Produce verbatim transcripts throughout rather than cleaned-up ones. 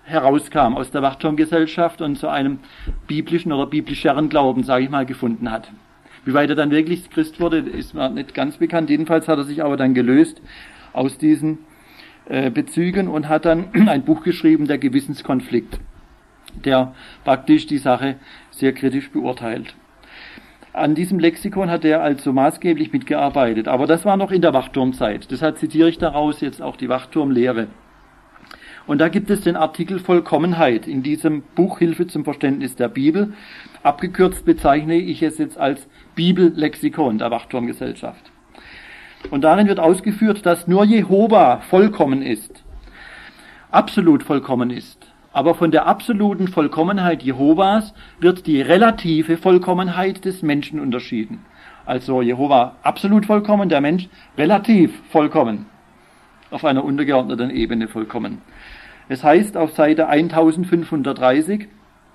herauskam aus der Wachturmgesellschaft und zu einem biblischen oder biblischeren Glauben, sage ich mal, gefunden hat. Wie weit er dann wirklich Christ wurde, ist mir nicht ganz bekannt. Jedenfalls hat er sich aber dann gelöst aus diesen äh, Bezügen und hat dann ein Buch geschrieben, der Gewissenskonflikt, der praktisch die Sache sehr kritisch beurteilt. An diesem Lexikon hat er also maßgeblich mitgearbeitet, aber das war noch in der Wachturmzeit. Deshalb zitiere ich daraus jetzt auch die Wachturmlehre. Und da gibt es den Artikel Vollkommenheit in diesem Buch Hilfe zum Verständnis der Bibel. Abgekürzt bezeichne ich es jetzt als Bibellexikon der Wachturmgesellschaft. Und darin wird ausgeführt, dass nur Jehova vollkommen ist, absolut vollkommen ist. Aber von der absoluten Vollkommenheit Jehovas wird die relative Vollkommenheit des Menschen unterschieden. Also Jehova absolut vollkommen, der Mensch relativ vollkommen, auf einer untergeordneten Ebene vollkommen. Es heißt auf Seite eintausendfünfhundertdreißig,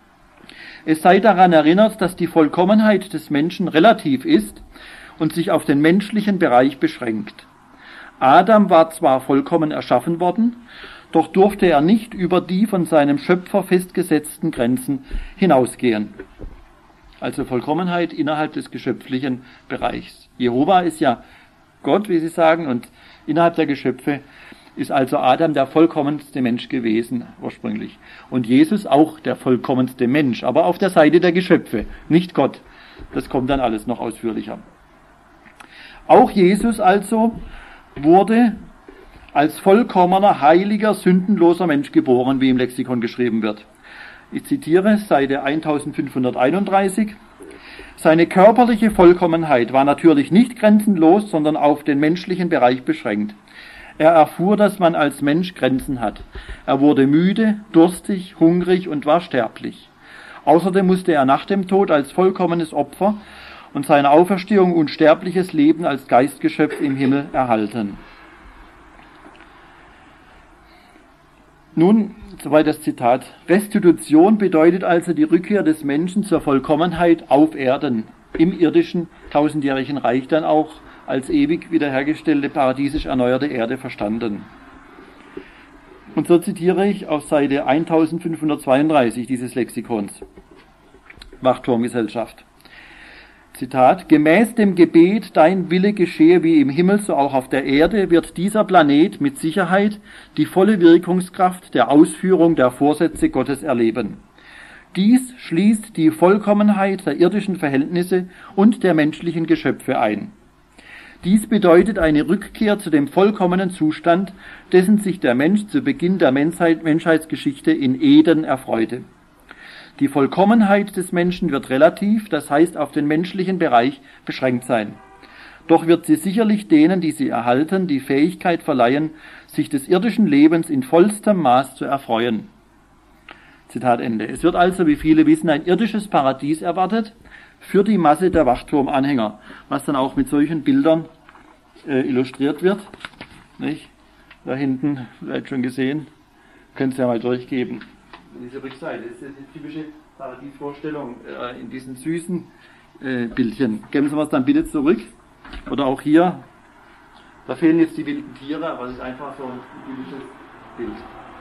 es sei daran erinnert, dass die Vollkommenheit des Menschen relativ ist und sich auf den menschlichen Bereich beschränkt. Adam war zwar vollkommen erschaffen worden, doch durfte er nicht über die von seinem Schöpfer festgesetzten Grenzen hinausgehen. Also Vollkommenheit innerhalb des geschöpflichen Bereichs. Jehova ist ja Gott, wie Sie sagen, und innerhalb der Geschöpfe ist also Adam der vollkommenste Mensch gewesen ursprünglich. Und Jesus auch der vollkommenste Mensch, aber auf der Seite der Geschöpfe, nicht Gott. Das kommt dann alles noch ausführlicher. Auch Jesus also wurde als vollkommener, heiliger, sündenloser Mensch geboren, wie im Lexikon geschrieben wird. Ich zitiere Seite eintausendfünfhunderteinunddreißig. Seine körperliche Vollkommenheit war natürlich nicht grenzenlos, sondern auf den menschlichen Bereich beschränkt. Er erfuhr, dass man als Mensch Grenzen hat. Er wurde müde, durstig, hungrig und war sterblich. Außerdem musste er nach dem Tod als vollkommenes Opfer und seine Auferstehung unsterbliches Leben als Geistgeschöpf im Himmel erhalten. Nun, soweit das Zitat. Restitution bedeutet also die Rückkehr des Menschen zur Vollkommenheit auf Erden, im irdischen tausendjährigen Reich dann auch als ewig wiederhergestellte, paradiesisch erneuerte Erde verstanden. Und so zitiere ich auf Seite eintausendfünfhundertzweiunddreißig dieses Lexikons. Wachturmgesellschaft. Zitat, gemäß dem Gebet, dein Wille geschehe wie im Himmel, so auch auf der Erde, wird dieser Planet mit Sicherheit die volle Wirkungskraft der Ausführung der Vorsätze Gottes erleben. Dies schließt die Vollkommenheit der irdischen Verhältnisse und der menschlichen Geschöpfe ein. Dies bedeutet eine Rückkehr zu dem vollkommenen Zustand, dessen sich der Mensch zu Beginn der Menschheit, Menschheitsgeschichte in Eden erfreute. Die Vollkommenheit des Menschen wird relativ, das heißt auf den menschlichen Bereich beschränkt sein. Doch wird sie sicherlich denen, die sie erhalten, die Fähigkeit verleihen, sich des irdischen Lebens in vollstem Maß zu erfreuen. Zitat Ende. Es wird also, wie viele wissen, ein irdisches Paradies erwartet für die Masse der Wachturmanhänger, was dann auch mit solchen Bildern äh, illustriert wird. Nicht? Da hinten, vielleicht schon gesehen, könnt ihr ja mal durchgeben. Diese Rückseite, das ist die typische Paradiesvorstellung äh, in diesen süßen äh, Bildchen. Geben Sie was dann bitte zurück. Oder auch hier, da fehlen jetzt die wilden Tiere, aber das ist einfach so ein typisches Bild.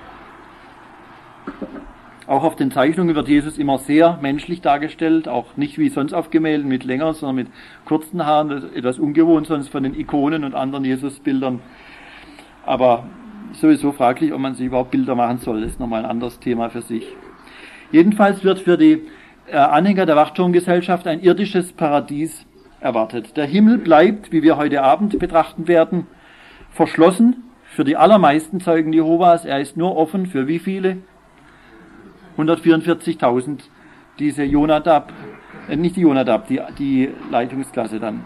Auch auf den Zeichnungen wird Jesus immer sehr menschlich dargestellt, auch nicht wie sonst auf Gemälden mit längeren, sondern mit kurzen Haaren, das ist etwas ungewohnt sonst von den Ikonen und anderen Jesusbildern. Aber sowieso fraglich, ob man sich überhaupt Bilder machen soll, das ist nochmal ein anderes Thema für sich. Jedenfalls wird für die Anhänger der Wachturmgesellschaft ein irdisches Paradies erwartet. Der Himmel bleibt, wie wir heute Abend betrachten werden, verschlossen für die allermeisten Zeugen Jehovas. Er ist nur offen für wie viele? hundertvierundvierzigtausend, diese Jonadab, äh, nicht die Jonadab, die, die Leitungsklasse dann.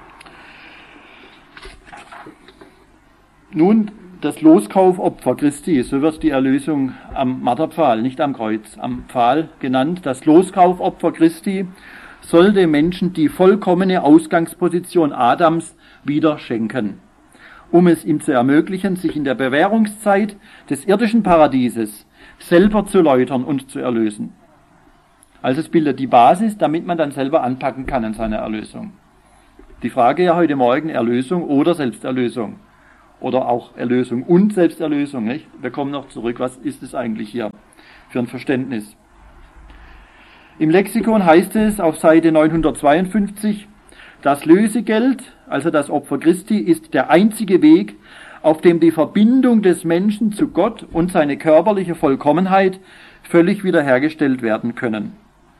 Nun, das Loskaufopfer Christi, so wird die Erlösung am Marterpfahl, nicht am Kreuz, am Pfahl genannt. Das Loskaufopfer Christi soll dem Menschen die vollkommene Ausgangsposition Adams wieder schenken, um es ihm zu ermöglichen, sich in der Bewährungszeit des irdischen Paradieses selber zu läutern und zu erlösen. Also es bildet die Basis, damit man dann selber anpacken kann an seiner Erlösung. Die Frage ja heute Morgen, Erlösung oder Selbsterlösung. oder auch Erlösung und Selbsterlösung. Nicht? Wir kommen noch zurück, was ist es eigentlich hier für ein Verständnis? Im Lexikon heißt es auf Seite neunhundertzweiundfünfzig, das Lösegeld, also das Opfer Christi, ist der einzige Weg, auf dem die Verbindung des Menschen zu Gott und seine körperliche Vollkommenheit völlig wiederhergestellt werden können.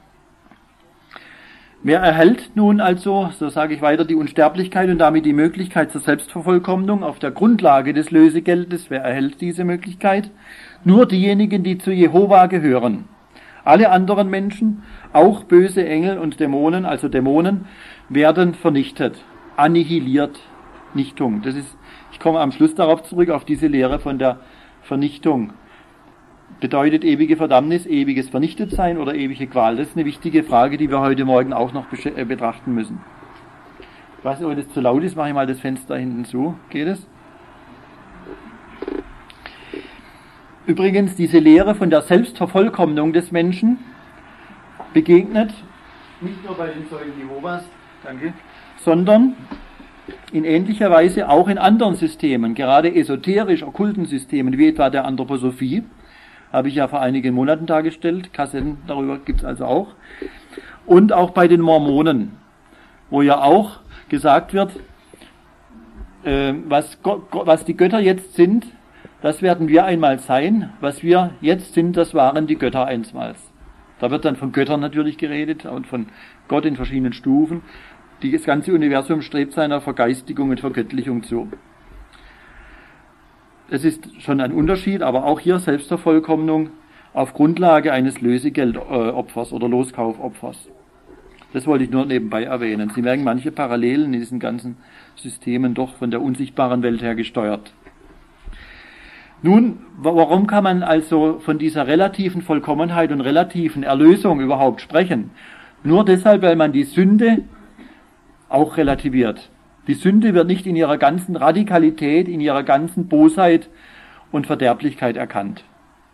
Wer erhält nun also, so sage ich weiter, die Unsterblichkeit und damit die Möglichkeit zur Selbstvervollkommnung auf der Grundlage des Lösegeldes? Wer erhält diese Möglichkeit? Nur diejenigen, die zu Jehova gehören. Alle anderen Menschen, auch böse Engel und Dämonen, also Dämonen, werden vernichtet, annihiliert, Nichtung. Das ist, ich komme am Schluss darauf zurück, auf diese Lehre von der Vernichtung. Bedeutet ewige Verdammnis, ewiges Vernichtetsein oder ewige Qual? Das ist eine wichtige Frage, die wir heute Morgen auch noch betrachten müssen. Ich weiß nicht, ob das zu laut ist, mache ich mal das Fenster hinten zu. Geht es? Übrigens, diese Lehre von der Selbstvervollkommnung des Menschen begegnet nicht nur bei den Zeugen Jehovas, danke, sondern in ähnlicher Weise auch in anderen Systemen, gerade esoterisch-okkulten Systemen, wie etwa der Anthroposophie, habe ich ja vor einigen Monaten dargestellt, Kassetten darüber gibt es also auch, und auch bei den Mormonen, wo ja auch gesagt wird, äh, was, Gott, was die Götter jetzt sind, das werden wir einmal sein, was wir jetzt sind, das waren die Götter einstmals. Da wird dann von Göttern natürlich geredet und von Gott in verschiedenen Stufen. Das ganze Universum strebt seiner Vergeistigung und Vergöttlichung zu. Es ist schon ein Unterschied, aber auch hier Selbstvervollkommnung auf Grundlage eines Lösegeldopfers oder Loskaufopfers. Das wollte ich nur nebenbei erwähnen. Sie merken manche Parallelen in diesen ganzen Systemen doch von der unsichtbaren Welt her gesteuert. Nun, warum kann man also von dieser relativen Vollkommenheit und relativen Erlösung überhaupt sprechen? Nur deshalb, weil man die Sünde auch relativiert. Die Sünde wird nicht in ihrer ganzen Radikalität, in ihrer ganzen Bosheit und Verderblichkeit erkannt.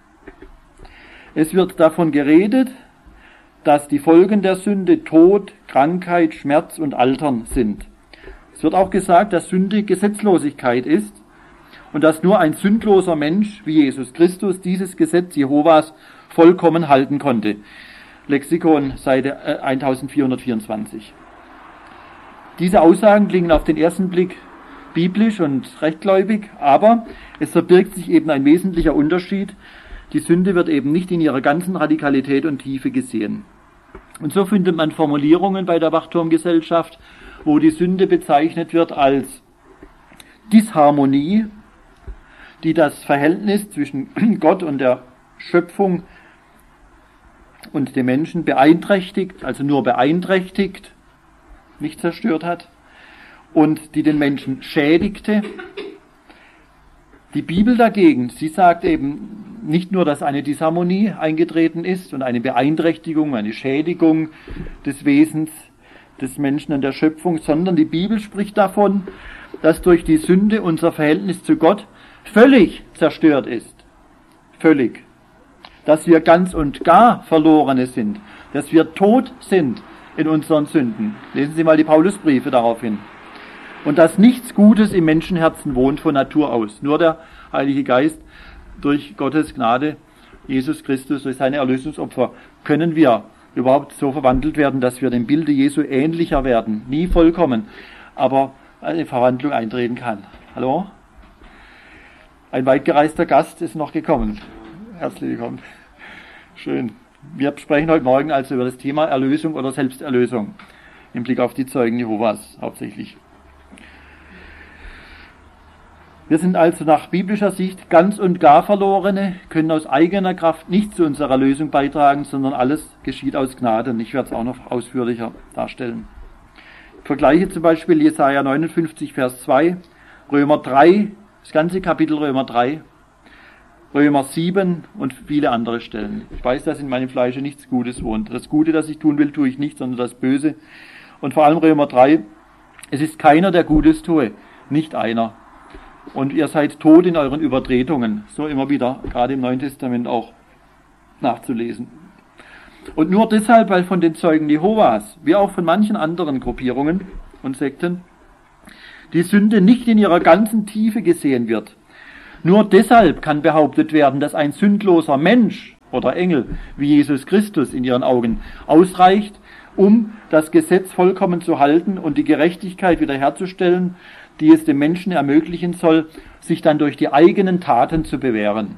Es wird davon geredet, dass die Folgen der Sünde Tod, Krankheit, Schmerz und Altern sind. Es wird auch gesagt, dass Sünde Gesetzlosigkeit ist und dass nur ein sündloser Mensch wie Jesus Christus dieses Gesetz Jehovas vollkommen halten konnte. Lexikon, Seite eintausendvierhundertvierundzwanzig. Diese Aussagen klingen auf den ersten Blick biblisch und rechtgläubig, aber es verbirgt sich eben ein wesentlicher Unterschied. Die Sünde wird eben nicht in ihrer ganzen Radikalität und Tiefe gesehen. Und so findet man Formulierungen bei der Wachturmgesellschaft, wo die Sünde bezeichnet wird als Disharmonie, die das Verhältnis zwischen Gott und der Schöpfung und dem Menschen beeinträchtigt, also nur beeinträchtigt, nicht zerstört hat, und die den Menschen schädigte. Die Bibel dagegen, sie sagt eben nicht nur, dass eine Disharmonie eingetreten ist und eine Beeinträchtigung, eine Schädigung des Wesens des Menschen und der Schöpfung, sondern die Bibel spricht davon, dass durch die Sünde unser Verhältnis zu Gott völlig zerstört ist. Völlig. Dass wir ganz und gar Verlorene sind. Dass wir tot sind in unseren Sünden. Lesen Sie mal die Paulusbriefe darauf hin. Und dass nichts Gutes im Menschenherzen wohnt von Natur aus. Nur der Heilige Geist durch Gottes Gnade, Jesus Christus, durch seine Erlösungsopfer, können wir überhaupt so verwandelt werden, dass wir dem Bilde Jesu ähnlicher werden. Nie vollkommen, aber eine Verwandlung eintreten kann. Hallo? Ein weit gereister Gast ist noch gekommen. Herzlich willkommen. Schön. Wir sprechen heute Morgen also über das Thema Erlösung oder Selbsterlösung im Blick auf die Zeugen Jehovas hauptsächlich. Wir sind also nach biblischer Sicht ganz und gar Verlorene, können aus eigener Kraft nicht zu unserer Erlösung beitragen, sondern alles geschieht aus Gnade. Und ich werde es auch noch ausführlicher darstellen. Ich vergleiche zum Beispiel Jesaja neunundfünfzig, Vers zwei, Römer drei, das ganze Kapitel Römer drei, Römer sieben und viele andere Stellen. Ich weiß, dass in meinem Fleische nichts Gutes wohnt. Das Gute, das ich tun will, tue ich nicht, sondern das Böse. Und vor allem Römer drei, es ist keiner, der Gutes tue, nicht einer. Und ihr seid tot in euren Übertretungen. So immer wieder, gerade im Neuen Testament auch nachzulesen. Und nur deshalb, weil von den Zeugen Jehovas, wie auch von manchen anderen Gruppierungen und Sekten, die Sünde nicht in ihrer ganzen Tiefe gesehen wird. Nur deshalb kann behauptet werden, dass ein sündloser Mensch oder Engel wie Jesus Christus in ihren Augen ausreicht, um das Gesetz vollkommen zu halten und die Gerechtigkeit wiederherzustellen, die es dem Menschen ermöglichen soll, sich dann durch die eigenen Taten zu bewähren.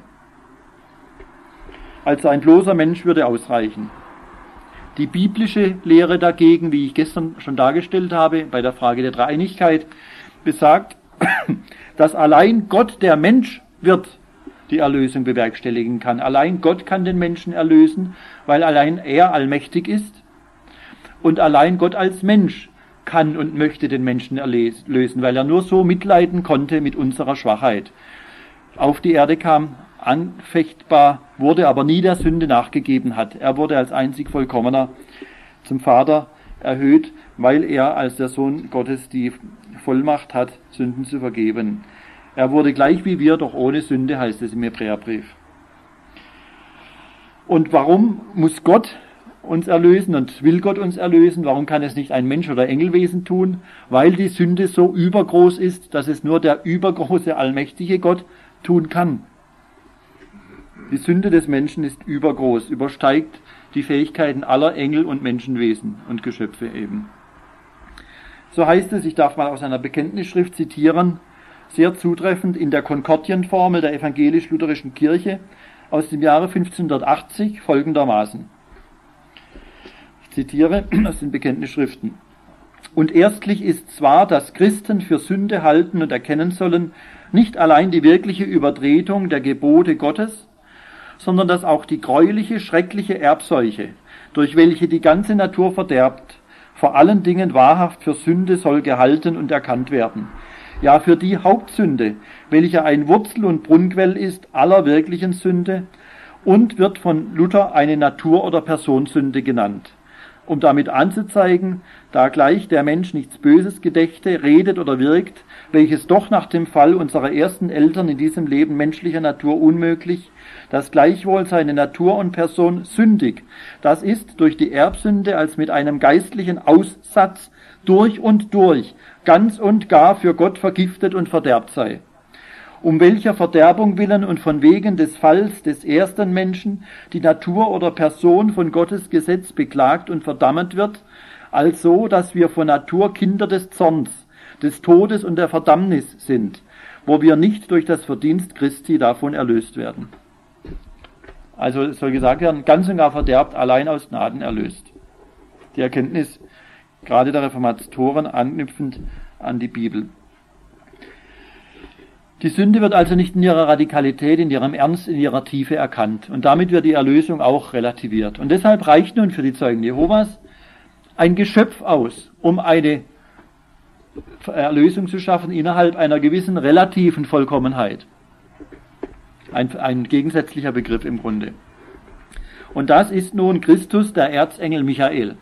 Also ein bloßer Mensch würde ausreichen. Die biblische Lehre dagegen, wie ich gestern schon dargestellt habe, bei der Frage der Dreieinigkeit, besagt, dass allein Gott, der Mensch wird, die Erlösung bewerkstelligen kann. Allein Gott kann den Menschen erlösen, weil allein er allmächtig ist. Und allein Gott als Mensch kann und möchte den Menschen erlösen, weil er nur so mitleiden konnte mit unserer Schwachheit. Auf die Erde kam, anfechtbar, wurde aber nie der Sünde nachgegeben hat. Er wurde als einzig Vollkommener zum Vater erhöht, weil er als der Sohn Gottes die Vollmacht hat, Sünden zu vergeben. Er wurde gleich wie wir, doch ohne Sünde, heißt es im Hebräerbrief. Und warum muss Gott uns erlösen und will Gott uns erlösen? Warum kann es nicht ein Mensch oder Engelwesen tun? Weil die Sünde so übergroß ist, dass es nur der übergroße, allmächtige Gott tun kann. Die Sünde des Menschen ist übergroß, übersteigt die Fähigkeiten aller Engel und Menschenwesen und Geschöpfe eben. So heißt es, ich darf mal aus einer Bekenntnisschrift zitieren, sehr zutreffend in der Konkordienformel der evangelisch-lutherischen Kirche aus dem Jahre fünfzehnhundertachtzig folgendermaßen. Ich zitiere aus den Bekenntnisschriften. Und erstlich ist zwar, dass Christen für Sünde halten und erkennen sollen, nicht allein die wirkliche Übertretung der Gebote Gottes, sondern dass auch die greuliche, schreckliche Erbseuche, durch welche die ganze Natur verderbt, vor allen Dingen wahrhaft für Sünde soll gehalten und erkannt werden. Ja, für die Hauptsünde, welche ein Wurzel- und Brunnquell ist aller wirklichen Sünde und wird von Luther eine Natur- oder Personsünde genannt, um damit anzuzeigen, da gleich der Mensch nichts Böses gedächte, redet oder wirkt, welches doch nach dem Fall unserer ersten Eltern in diesem Leben menschlicher Natur unmöglich, dass gleichwohl seine Natur und Person sündig, das ist durch die Erbsünde als mit einem geistlichen Aussatz durch und durch, ganz und gar für Gott vergiftet und verderbt sei. Um welcher Verderbung willen und von wegen des Falls des ersten Menschen die Natur oder Person von Gottes Gesetz beklagt und verdammt wird, also dass wir von Natur Kinder des Zorns, des Todes und der Verdammnis sind, wo wir nicht durch das Verdienst Christi davon erlöst werden. Also es soll gesagt werden, ganz und gar verderbt, allein aus Gnaden erlöst. Die Erkenntnis gerade der Reformatoren anknüpfend an die Bibel. Die Sünde wird also nicht in ihrer Radikalität, in ihrem Ernst, in ihrer Tiefe erkannt. Und damit wird die Erlösung auch relativiert. Und deshalb reicht nun für die Zeugen Jehovas ein Geschöpf aus, um eine Erlösung zu schaffen innerhalb einer gewissen relativen Vollkommenheit. Ein, ein gegensätzlicher Begriff im Grunde. Und das ist nun Christus, der Erzengel Michael.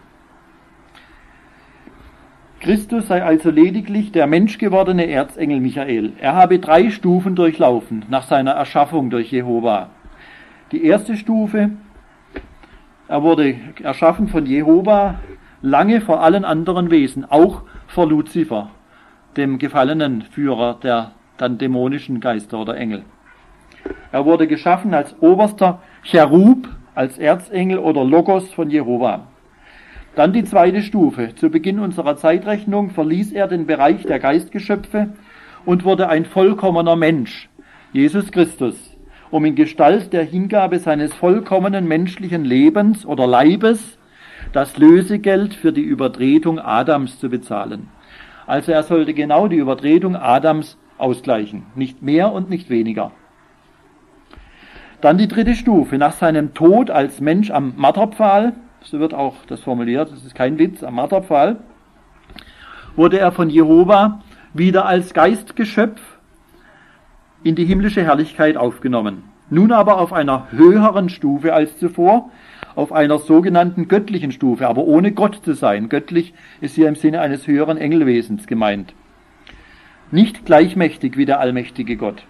Christus sei also lediglich der menschgewordene Erzengel Michael. Er habe drei Stufen durchlaufen nach seiner Erschaffung durch Jehova. Die erste Stufe, er wurde erschaffen von Jehova lange vor allen anderen Wesen, auch vor Luzifer, dem gefallenen Führer der dann dämonischen Geister oder Engel. Er wurde geschaffen als oberster Cherub, als Erzengel oder Logos von Jehova. Dann die zweite Stufe. Zu Beginn unserer Zeitrechnung verließ er den Bereich der Geistgeschöpfe und wurde ein vollkommener Mensch, Jesus Christus, um in Gestalt der Hingabe seines vollkommenen menschlichen Lebens oder Leibes das Lösegeld für die Übertretung Adams zu bezahlen. Also er sollte genau die Übertretung Adams ausgleichen, nicht mehr und nicht weniger. Dann die dritte Stufe. Nach seinem Tod als Mensch am Marterpfahl, so wird auch das formuliert, das ist kein Witz, am Marterpfahl, wurde er von Jehova wieder als Geistgeschöpf in die himmlische Herrlichkeit aufgenommen. Nun aber auf einer höheren Stufe als zuvor, auf einer sogenannten göttlichen Stufe, aber ohne Gott zu sein. Göttlich ist hier im Sinne eines höheren Engelwesens gemeint. Nicht gleichmächtig wie der allmächtige Gott.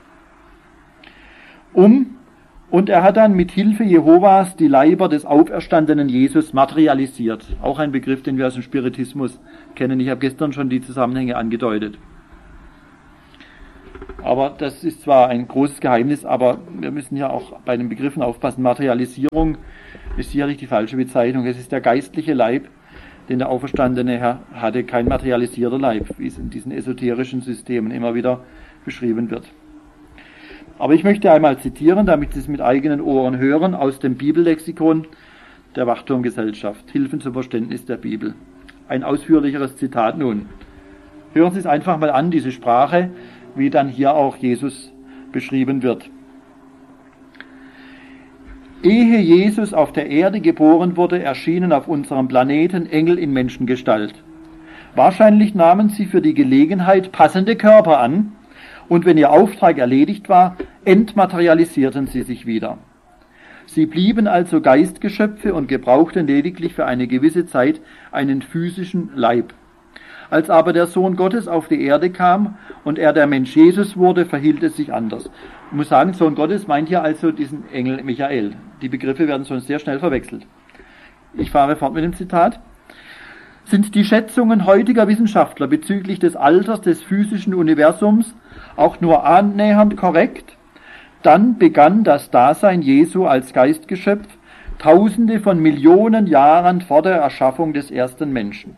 Um Und er hat dann mit Hilfe Jehovas die Leiber des auferstandenen Jesus materialisiert. Auch ein Begriff, den wir aus dem Spiritismus kennen. Ich habe gestern schon die Zusammenhänge angedeutet. Aber das ist zwar ein großes Geheimnis, aber wir müssen ja auch bei den Begriffen aufpassen. Materialisierung ist sicherlich die falsche Bezeichnung. Es ist der geistliche Leib, den der auferstandene Herr hatte, kein materialisierter Leib, wie es in diesen esoterischen Systemen immer wieder beschrieben wird. Aber ich möchte einmal zitieren, damit Sie es mit eigenen Ohren hören, aus dem Bibellexikon der Wachturmgesellschaft, Hilfen zum Verständnis der Bibel. Ein ausführlicheres Zitat nun. Hören Sie es einfach mal an, diese Sprache, wie dann hier auch Jesus beschrieben wird. Ehe Jesus auf der Erde geboren wurde, erschienen auf unserem Planeten Engel in Menschengestalt. Wahrscheinlich nahmen sie für die Gelegenheit passende Körper an, und wenn ihr Auftrag erledigt war, entmaterialisierten sie sich wieder. Sie blieben also Geistgeschöpfe und gebrauchten lediglich für eine gewisse Zeit einen physischen Leib. Als aber der Sohn Gottes auf die Erde kam und er der Mensch Jesus wurde, verhielt es sich anders. Ich muss sagen, Sohn Gottes meint hier also diesen Engel Michael. Die Begriffe werden sonst sehr schnell verwechselt. Ich fahre fort mit dem Zitat. Sind die Schätzungen heutiger Wissenschaftler bezüglich des Alters des physischen Universums auch nur annähernd korrekt, dann begann das Dasein Jesu als Geistgeschöpf Tausende von Millionen Jahren vor der Erschaffung des ersten Menschen.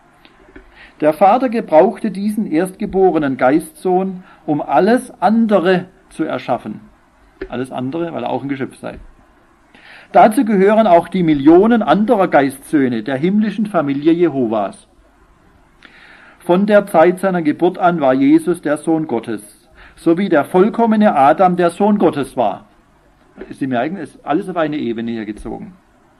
Der Vater gebrauchte diesen erstgeborenen Geistsohn, um alles andere zu erschaffen. Alles andere, weil er auch ein Geschöpf sei. Dazu gehören auch die Millionen anderer Geistsöhne der himmlischen Familie Jehovas. Von der Zeit seiner Geburt an war Jesus der Sohn Gottes, so wie der vollkommene Adam der Sohn Gottes war. Sie merken, es ist alles auf eine Ebene hier gezogen.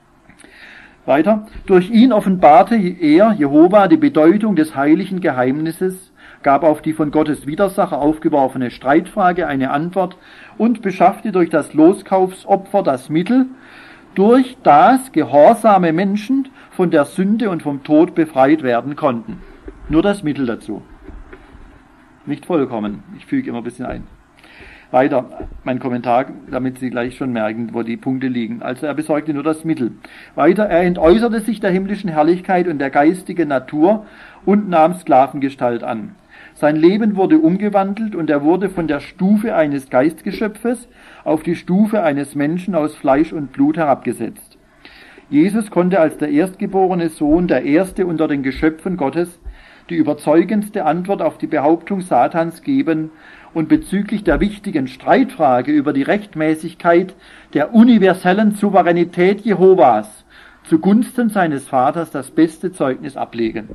Weiter. Durch ihn offenbarte er, Jehova, die Bedeutung des heiligen Geheimnisses, gab auf die von Gottes Widersacher aufgeworfene Streitfrage eine Antwort und beschaffte durch das Loskaufsopfer das Mittel, durch das gehorsame Menschen von der Sünde und vom Tod befreit werden konnten. Nur das Mittel dazu. Nicht vollkommen. Ich füge immer ein bisschen ein. Weiter, mein Kommentar, damit Sie gleich schon merken, wo die Punkte liegen. Also er besorgte nur das Mittel. Weiter, er entäußerte sich der himmlischen Herrlichkeit und der geistigen Natur und nahm Sklavengestalt an. Sein Leben wurde umgewandelt und er wurde von der Stufe eines Geistgeschöpfes auf die Stufe eines Menschen aus Fleisch und Blut herabgesetzt. Jesus konnte als der erstgeborene Sohn, der erste unter den Geschöpfen Gottes, die überzeugendste Antwort auf die Behauptung Satans geben und bezüglich der wichtigen Streitfrage über die Rechtmäßigkeit der universellen Souveränität Jehovas zugunsten seines Vaters das beste Zeugnis ablegen.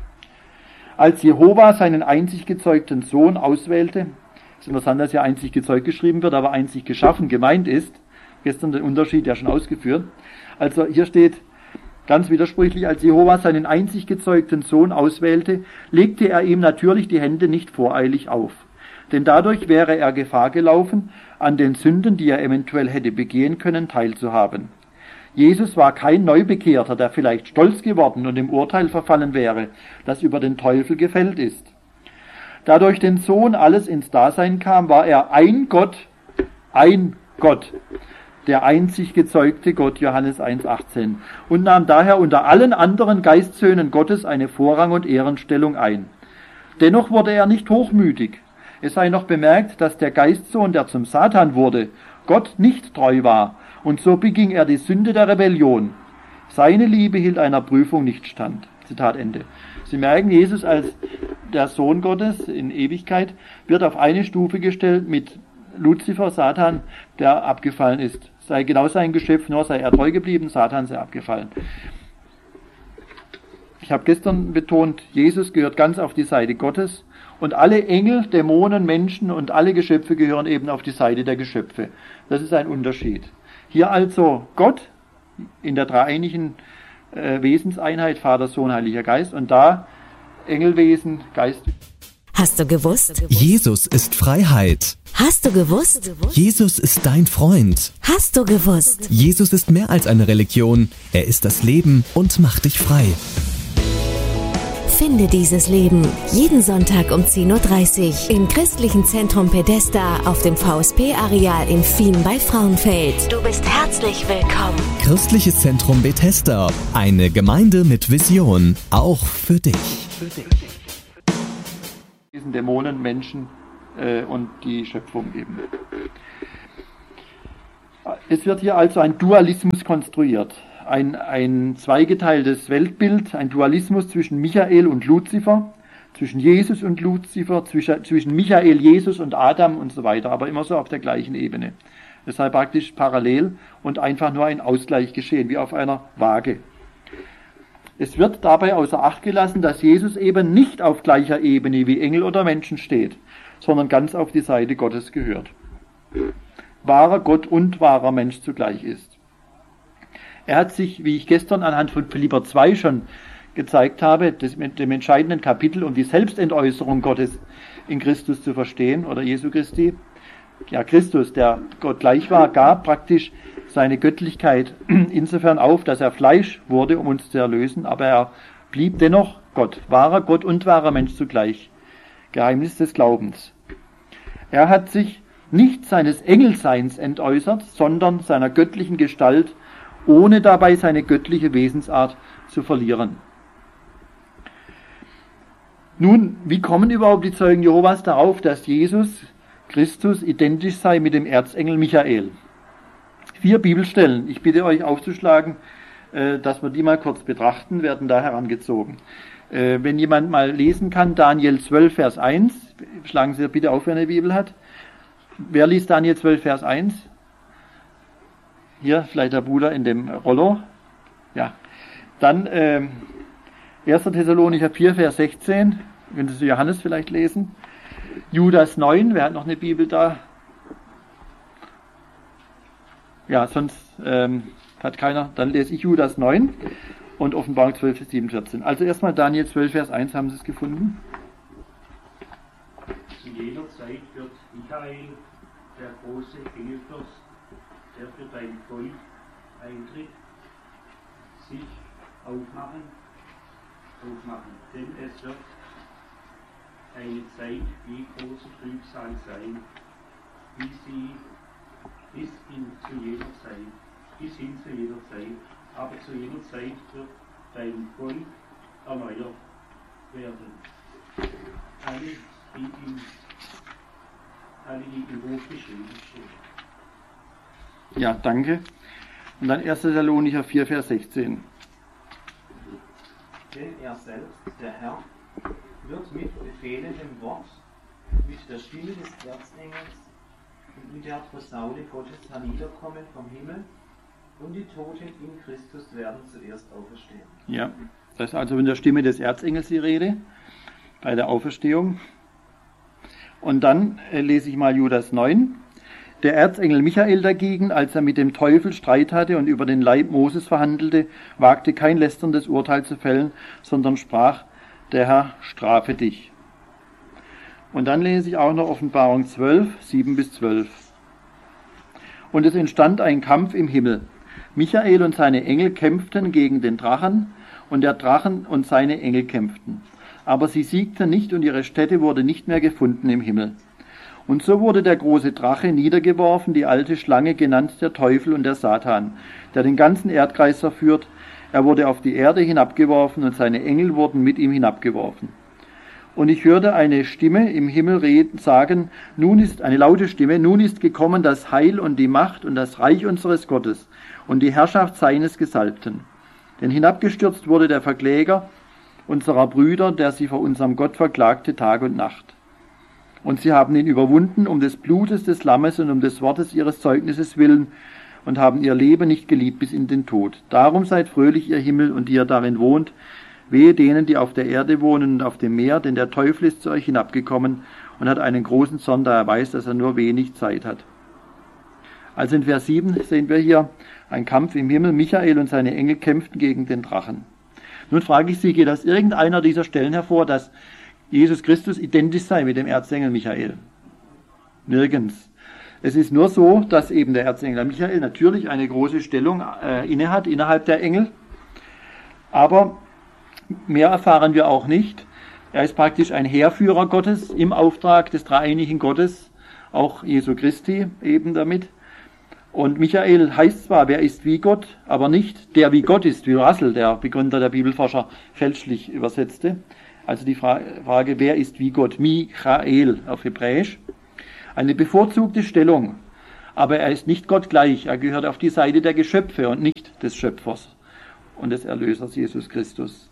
Als Jehova seinen einzig gezeugten Sohn auswählte, ist interessant, dass hier einzig gezeugt geschrieben wird, aber einzig geschaffen gemeint ist, gestern den Unterschied ja schon ausgeführt, also hier steht ganz widersprüchlich, als Jehova seinen einzig gezeugten Sohn auswählte, legte er ihm natürlich die Hände nicht voreilig auf. Denn dadurch wäre er Gefahr gelaufen, an den Sünden, die er eventuell hätte begehen können, teilzuhaben. Jesus war kein Neubekehrter, der vielleicht stolz geworden und im Urteil verfallen wäre, das über den Teufel gefällt ist. Da durch den Sohn alles ins Dasein kam, war er ein Gott, ein Gott, der einzig gezeugte Gott, Johannes eins achtzehn, und nahm daher unter allen anderen Geistsöhnen Gottes eine Vorrang- und Ehrenstellung ein. Dennoch wurde er nicht hochmütig. Es sei noch bemerkt, dass der Geistsohn, der zum Satan wurde, Gott nicht treu war, und so beging er die Sünde der Rebellion. Seine Liebe hielt einer Prüfung nicht stand. Zitat Ende. Sie merken, Jesus als der Sohn Gottes in Ewigkeit wird auf eine Stufe gestellt mit Luzifer, Satan, der abgefallen ist. Sei genau sein Geschöpf, nur sei er treu geblieben, Satan sei abgefallen. Ich habe gestern betont, Jesus gehört ganz auf die Seite Gottes und alle Engel, Dämonen, Menschen und alle Geschöpfe gehören eben auf die Seite der Geschöpfe. Das ist ein Unterschied. Hier also Gott in der dreieinigen äh, Wesenseinheit, Vater, Sohn, Heiliger Geist, und da Engelwesen, Geist. Hast du gewusst? Jesus ist Freiheit. Hast du gewusst? Jesus ist dein Freund. Hast du gewusst? Jesus ist mehr als eine Religion. Er ist das Leben und macht dich frei. Finde dieses Leben jeden Sonntag um zehn Uhr dreißig im Christlichen Zentrum Bethesda auf dem V S P-Areal in Fien bei Frauenfeld. Du bist herzlich willkommen. Christliches Zentrum Bethesda. Eine Gemeinde mit Vision. Auch für dich. Diesen Dämonen, Menschen äh, und die Schöpfung eben. Es wird hier also ein Dualismus konstruiert, ein, ein zweigeteiltes Weltbild, ein Dualismus zwischen Michael und Luzifer, zwischen Jesus und Luzifer, zwischen, zwischen Michael, Jesus und Adam und so weiter, aber immer so auf der gleichen Ebene. Das sei praktisch parallel und einfach nur ein Ausgleich geschehen, wie auf einer Waage. Es wird dabei außer Acht gelassen, dass Jesus eben nicht auf gleicher Ebene wie Engel oder Menschen steht, sondern ganz auf die Seite Gottes gehört. Wahrer Gott und wahrer Mensch zugleich ist. Er hat sich, wie ich gestern anhand von Philipper zwei schon gezeigt habe, das mit dem entscheidenden Kapitel, um die Selbstentäußerung Gottes in Christus zu verstehen, oder Jesu Christi. Ja, Christus, der Gott gleich war, gab praktisch seine Göttlichkeit insofern auf, dass er Fleisch wurde, um uns zu erlösen, aber er blieb dennoch Gott, wahrer Gott und wahrer Mensch zugleich. Geheimnis des Glaubens. Er hat sich nicht seines Engelseins entäußert, sondern seiner göttlichen Gestalt, ohne dabei seine göttliche Wesensart zu verlieren. Nun, wie kommen überhaupt die Zeugen Jehovas darauf, dass Jesus Christus identisch sei mit dem Erzengel Michael? Vier Bibelstellen, ich bitte euch aufzuschlagen, dass wir die mal kurz betrachten, werden da herangezogen. Wenn jemand mal lesen kann, Daniel zwölf, Vers eins, schlagen Sie bitte auf, wer eine Bibel hat. Wer liest Daniel zwölf, Vers eins? Hier, vielleicht der Bruder in dem Rollo. Ja. Dann äh, erster Thessalonicher vier, Vers sechzehn. Können Sie Johannes vielleicht lesen. Judas neun, wer hat noch eine Bibel da? Ja, sonst ähm, hat keiner. Dann lese ich Judas neun und Offenbarung zwölf, Vers sieben, vierzehn. Also erstmal Daniel zwölf, Vers eins, haben Sie es gefunden? Zu jener Zeit wird Michael, der große Engelfürst, der für dein Volk eintritt, sich aufmachen, aufmachen. Denn es wird eine Zeit wie große Trübsal sein, wie sie bis hin zu jeder Zeit, bis hin zu jeder Zeit. Aber zu jeder Zeit wird dein Volk erneuert werden. Alle, die ihm alle, die im Buch geschrieben stehen. Ja, danke. Und dann erster Thessalonicher vier, Vers sechzehn. Denn er selbst, der Herr, wird mit befehlendem Wort, mit der Stimme des Erzengels und mit der Posaune Gottes herniederkommen vom Himmel, und die Toten in Christus werden zuerst auferstehen. Ja, das ist also mit der Stimme des Erzengels die Rede, bei der Auferstehung. Und dann äh, lese ich mal Judas neun. Der Erzengel Michael dagegen, als er mit dem Teufel Streit hatte und über den Leib Moses verhandelte, wagte kein lästerndes Urteil zu fällen, sondern sprach, der Herr strafe dich. Und dann lese ich auch noch Offenbarung zwölf, sieben bis zwölf. Und es entstand ein Kampf im Himmel. Michael und seine Engel kämpften gegen den Drachen, und der Drachen und seine Engel kämpften. Aber sie siegten nicht, und ihre Stätte wurde nicht mehr gefunden im Himmel. Und so wurde der große Drache niedergeworfen, die alte Schlange, genannt der Teufel und der Satan, der den ganzen Erdkreis verführt. Er wurde auf die Erde hinabgeworfen, und seine Engel wurden mit ihm hinabgeworfen. Und ich hörte eine Stimme im Himmel reden, sagen, nun ist, eine laute Stimme, nun ist gekommen das Heil und die Macht und das Reich unseres Gottes und die Herrschaft seines Gesalbten. Denn hinabgestürzt wurde der Verkläger unserer Brüder, der sie vor unserem Gott verklagte Tag und Nacht. Und sie haben ihn überwunden um des Blutes des Lammes und um des Wortes ihres Zeugnisses willen und haben ihr Leben nicht geliebt bis in den Tod. Darum seid fröhlich, ihr Himmel, und die ihr darin wohnt. Wehe denen, die auf der Erde wohnen und auf dem Meer, denn der Teufel ist zu euch hinabgekommen und hat einen großen Zorn, da er weiß, dass er nur wenig Zeit hat. Also in Vers sieben sehen wir hier ein Kampf im Himmel. Michael und seine Engel kämpften gegen den Drachen. Nun frage ich Sie, geht aus irgendeiner dieser Stellen hervor, dass Jesus Christus identisch sei mit dem Erzengel Michael? Nirgends. Es ist nur so, dass eben der Erzengel Michael natürlich eine große Stellung äh, innehat innerhalb der Engel, aber mehr erfahren wir auch nicht. Er ist praktisch ein Heerführer Gottes im Auftrag des dreieinigen Gottes, auch Jesu Christi eben damit. Und Michael heißt zwar, wer ist wie Gott, aber nicht der wie Gott ist, wie Russell, der Begründer der Bibelforscher, fälschlich übersetzte. Also die Frage, wer ist wie Gott? Michael auf Hebräisch. Eine bevorzugte Stellung. Aber er ist nicht Gott gleich. Er gehört auf die Seite der Geschöpfe und nicht des Schöpfers und des Erlösers Jesus Christus.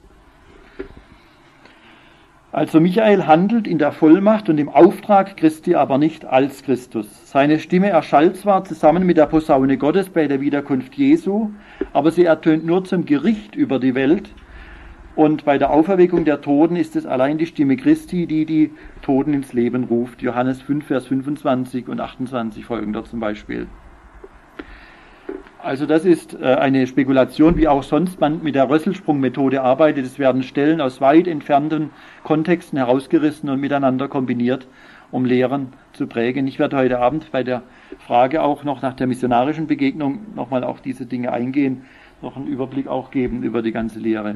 Also Michael handelt in der Vollmacht und im Auftrag Christi, aber nicht als Christus. Seine Stimme erschallt zwar zusammen mit der Posaune Gottes bei der Wiederkunft Jesu, aber sie ertönt nur zum Gericht über die Welt. Und bei der Auferweckung der Toten ist es allein die Stimme Christi, die die Toten ins Leben ruft. Johannes fünf, Vers fünfundzwanzig und achtundzwanzig folgender zum Beispiel. Also das ist eine Spekulation, wie auch sonst man mit der Rösselsprung-Methode arbeitet. Es werden Stellen aus weit entfernten Kontexten herausgerissen und miteinander kombiniert, um Lehren zu prägen. Ich werde heute Abend bei der Frage auch noch nach der missionarischen Begegnung nochmal auf diese Dinge eingehen, noch einen Überblick auch geben über die ganze Lehre.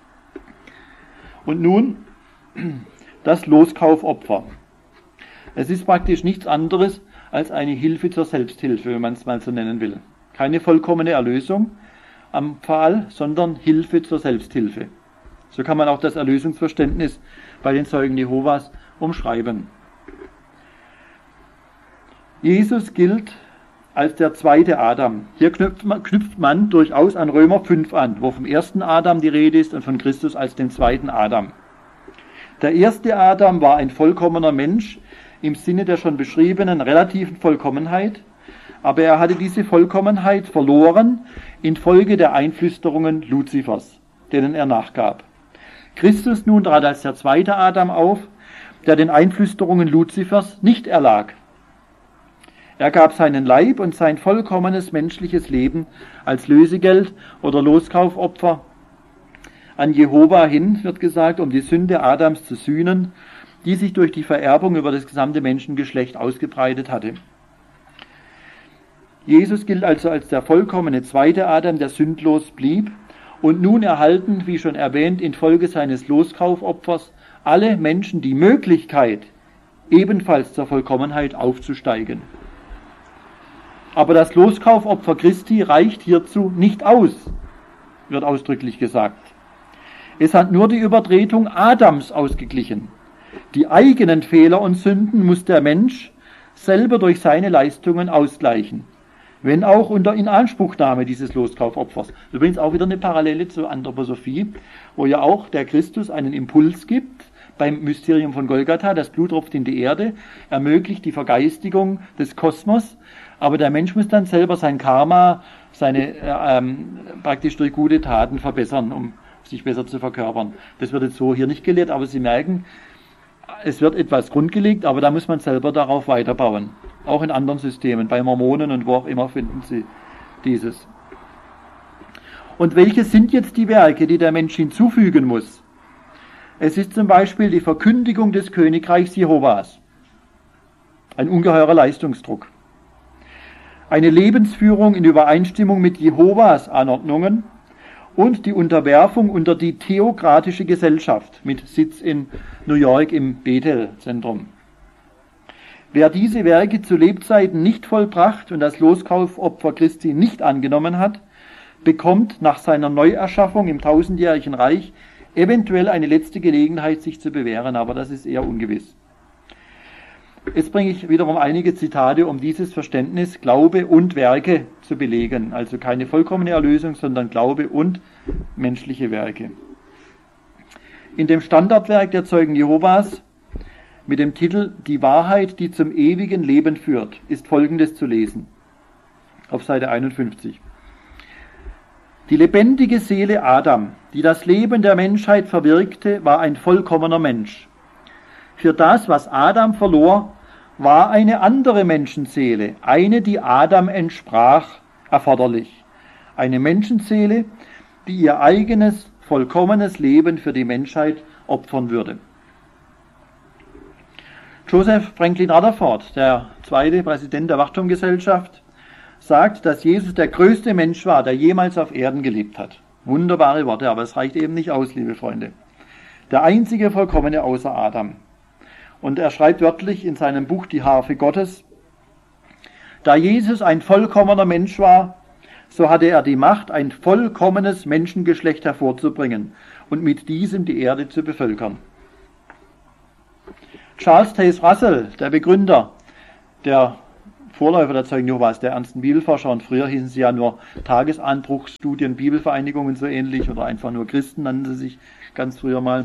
Und nun das Loskaufopfer. Es ist praktisch nichts anderes als eine Hilfe zur Selbsthilfe, wenn man es mal so nennen will. Keine vollkommene Erlösung am Pfahl, sondern Hilfe zur Selbsthilfe. So kann man auch das Erlösungsverständnis bei den Zeugen Jehovas umschreiben. Jesus gilt als der zweite Adam. Hier knüpft man, knüpft man durchaus an Römer fünf an, wo vom ersten Adam die Rede ist und von Christus als dem zweiten Adam. Der erste Adam war ein vollkommener Mensch im Sinne der schon beschriebenen relativen Vollkommenheit, aber er hatte diese Vollkommenheit verloren infolge der Einflüsterungen Luzifers, denen er nachgab. Christus nun trat als der zweite Adam auf, der den Einflüsterungen Luzifers nicht erlag. Er gab seinen Leib und sein vollkommenes menschliches Leben als Lösegeld oder Loskaufopfer an Jehova hin, wird gesagt, um die Sünde Adams zu sühnen, die sich durch die Vererbung über das gesamte Menschengeschlecht ausgebreitet hatte. Jesus gilt also als der vollkommene zweite Adam, der sündlos blieb und nun erhalten, wie schon erwähnt, infolge seines Loskaufopfers alle Menschen die Möglichkeit, ebenfalls zur Vollkommenheit aufzusteigen. Aber das Loskaufopfer Christi reicht hierzu nicht aus, wird ausdrücklich gesagt. Es hat nur die Übertretung Adams ausgeglichen. Die eigenen Fehler und Sünden muss der Mensch selber durch seine Leistungen ausgleichen, wenn auch unter Inanspruchnahme dieses Loskaufopfers. Übrigens auch wieder eine Parallele zur Anthroposophie, wo ja auch der Christus einen Impuls gibt beim Mysterium von Golgatha. Das Blut tropft in die Erde, ermöglicht die Vergeistigung des Kosmos, aber der Mensch muss dann selber sein Karma, seine äh, ähm, praktisch durch gute Taten verbessern, um sich besser zu verkörpern. Das wird jetzt so hier nicht gelehrt, aber Sie merken, es wird etwas grundgelegt, aber da muss man selber darauf weiterbauen. Auch in anderen Systemen, bei Mormonen und wo auch immer finden Sie dieses. Und welche sind jetzt die Werke, die der Mensch hinzufügen muss? Es ist zum Beispiel die Verkündigung des Königreichs Jehovas. Ein ungeheurer Leistungsdruck. Eine Lebensführung in Übereinstimmung mit Jehovas Anordnungen und die Unterwerfung unter die theokratische Gesellschaft mit Sitz in New York im Bethel-Zentrum. Wer diese Werke zu Lebzeiten nicht vollbracht und das Loskaufopfer Christi nicht angenommen hat, bekommt nach seiner Neuerschaffung im tausendjährigen Reich eventuell eine letzte Gelegenheit, sich zu bewähren, aber das ist eher ungewiss. Jetzt bringe ich wiederum einige Zitate, um dieses Verständnis Glaube und Werke zu belegen. Also keine vollkommene Erlösung, sondern Glaube und menschliche Werke. In dem Standardwerk der Zeugen Jehovas mit dem Titel Die Wahrheit, die zum ewigen Leben führt, ist Folgendes zu lesen. Auf Seite einundfünfzig. Die lebendige Seele Adam, die das Leben der Menschheit verwirkte, war ein vollkommener Mensch. Für das, was Adam verlor, war eine andere Menschenseele, eine, die Adam entsprach, erforderlich. Eine Menschenseele, die ihr eigenes, vollkommenes Leben für die Menschheit opfern würde. Joseph Franklin Rutherford, der zweite Präsident der Wachturmgesellschaft, sagt, dass Jesus der größte Mensch war, der jemals auf Erden gelebt hat. Wunderbare Worte, aber es reicht eben nicht aus, liebe Freunde. Der einzige Vollkommene außer Adam. Und er schreibt wörtlich in seinem Buch Die Harfe Gottes, da Jesus ein vollkommener Mensch war, so hatte er die Macht, ein vollkommenes Menschengeschlecht hervorzubringen und mit diesem die Erde zu bevölkern. Charles Taze Russell, der Begründer der Vorläufer der Zeugen Jehovas, der ernsten Bibelforscher, und früher hießen sie ja nur Tagesanbruchstudien, Bibelvereinigungen so ähnlich, oder einfach nur Christen nannten sie sich ganz früher mal.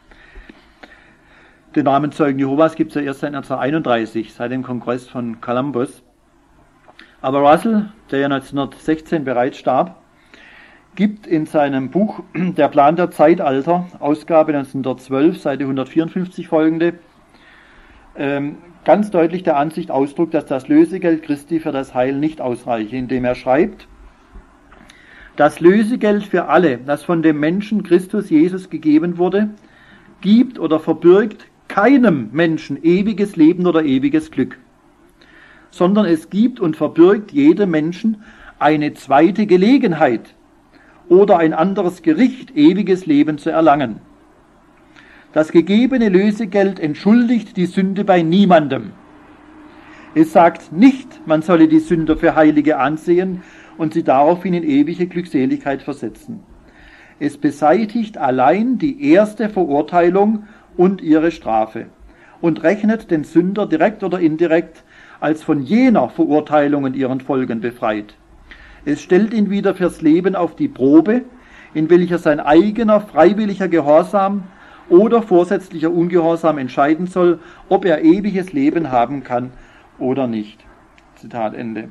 Den Namen Zeugen Jehovas gibt es ja erst seit neunzehnhunderteinunddreißig, seit dem Kongress von Columbus. Aber Russell, der ja neunzehnhundertsechzehn bereits starb, gibt in seinem Buch Der Plan der Zeitalter, Ausgabe neunzehnhundertzwölf, Seite hundertvierundfünfzig folgende, ähm, ganz deutlich der Ansicht Ausdruck, dass das Lösegeld Christi für das Heil nicht ausreiche, indem er schreibt: Das Lösegeld für alle, das von dem Menschen Christus Jesus gegeben wurde, gibt oder verbirgt keinem Menschen ewiges Leben oder ewiges Glück, sondern es gibt und verbirgt jedem Menschen eine zweite Gelegenheit oder ein anderes Gericht, ewiges Leben zu erlangen. Das gegebene Lösegeld entschuldigt die Sünde bei niemandem. Es sagt nicht, man solle die Sünder für Heilige ansehen und sie daraufhin in ewige Glückseligkeit versetzen. Es beseitigt allein die erste Verurteilung und ihre Strafe und rechnet den Sünder direkt oder indirekt als von jener Verurteilung und ihren Folgen befreit. Es stellt ihn wieder fürs Leben auf die Probe, in welcher sein eigener freiwilliger Gehorsam oder vorsätzlicher Ungehorsam entscheiden soll, ob er ewiges Leben haben kann oder nicht. Zitat Ende.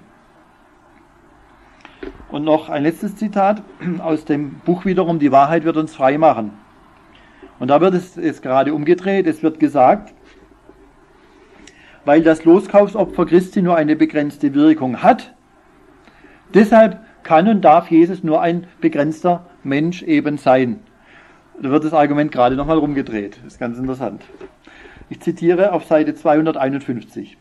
Und noch ein letztes Zitat aus dem Buch wiederum, Die Wahrheit wird uns frei machen. Und da wird es, es gerade umgedreht, es wird gesagt, weil das Loskaufsopfer Christi nur eine begrenzte Wirkung hat, deshalb kann und darf Jesus nur ein begrenzter Mensch eben sein. Da wird das Argument gerade nochmal rumgedreht. Das ist ganz interessant. Ich zitiere auf Seite zweihunderteinundfünfzig.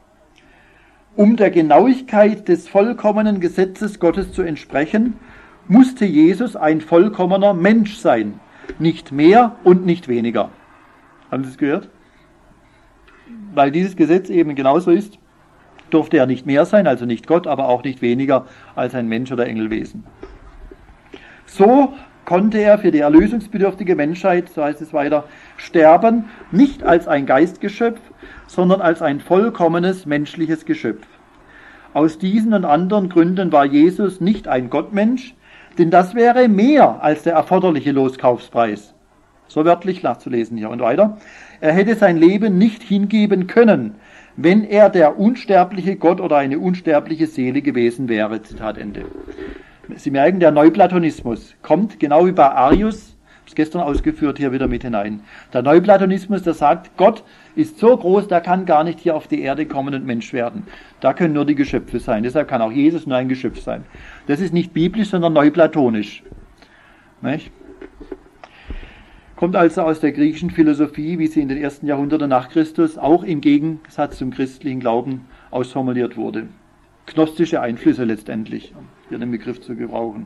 Um der Genauigkeit des vollkommenen Gesetzes Gottes zu entsprechen, musste Jesus ein vollkommener Mensch sein. Nicht mehr und nicht weniger. Haben Sie es gehört? Weil dieses Gesetz eben genauso ist, durfte er nicht mehr sein, also nicht Gott, aber auch nicht weniger als ein Mensch oder Engelwesen. So konnte er für die erlösungsbedürftige Menschheit, so heißt es weiter, sterben, nicht als ein Geistgeschöpf, sondern als ein vollkommenes menschliches Geschöpf. Aus diesen und anderen Gründen war Jesus nicht ein Gottmensch, denn das wäre mehr als der erforderliche Loskaufspreis. So wörtlich nachzulesen hier und weiter. Er hätte sein Leben nicht hingeben können, wenn er der unsterbliche Gott oder eine unsterbliche Seele gewesen wäre. Zitat Ende. Sie merken, der Neuplatonismus kommt genau wie bei Arius, ich habe es gestern ausgeführt, hier wieder mit hinein. Der Neuplatonismus, der sagt, Gott ist so groß, der kann gar nicht hier auf die Erde kommen und Mensch werden. Da können nur die Geschöpfe sein. Deshalb kann auch Jesus nur ein Geschöpf sein. Das ist nicht biblisch, sondern neuplatonisch. Nicht? Kommt also aus der griechischen Philosophie, wie sie in den ersten Jahrhunderten nach Christus auch im Gegensatz zum christlichen Glauben ausformuliert wurde. Gnostische Einflüsse letztendlich, um hier den Begriff zu gebrauchen.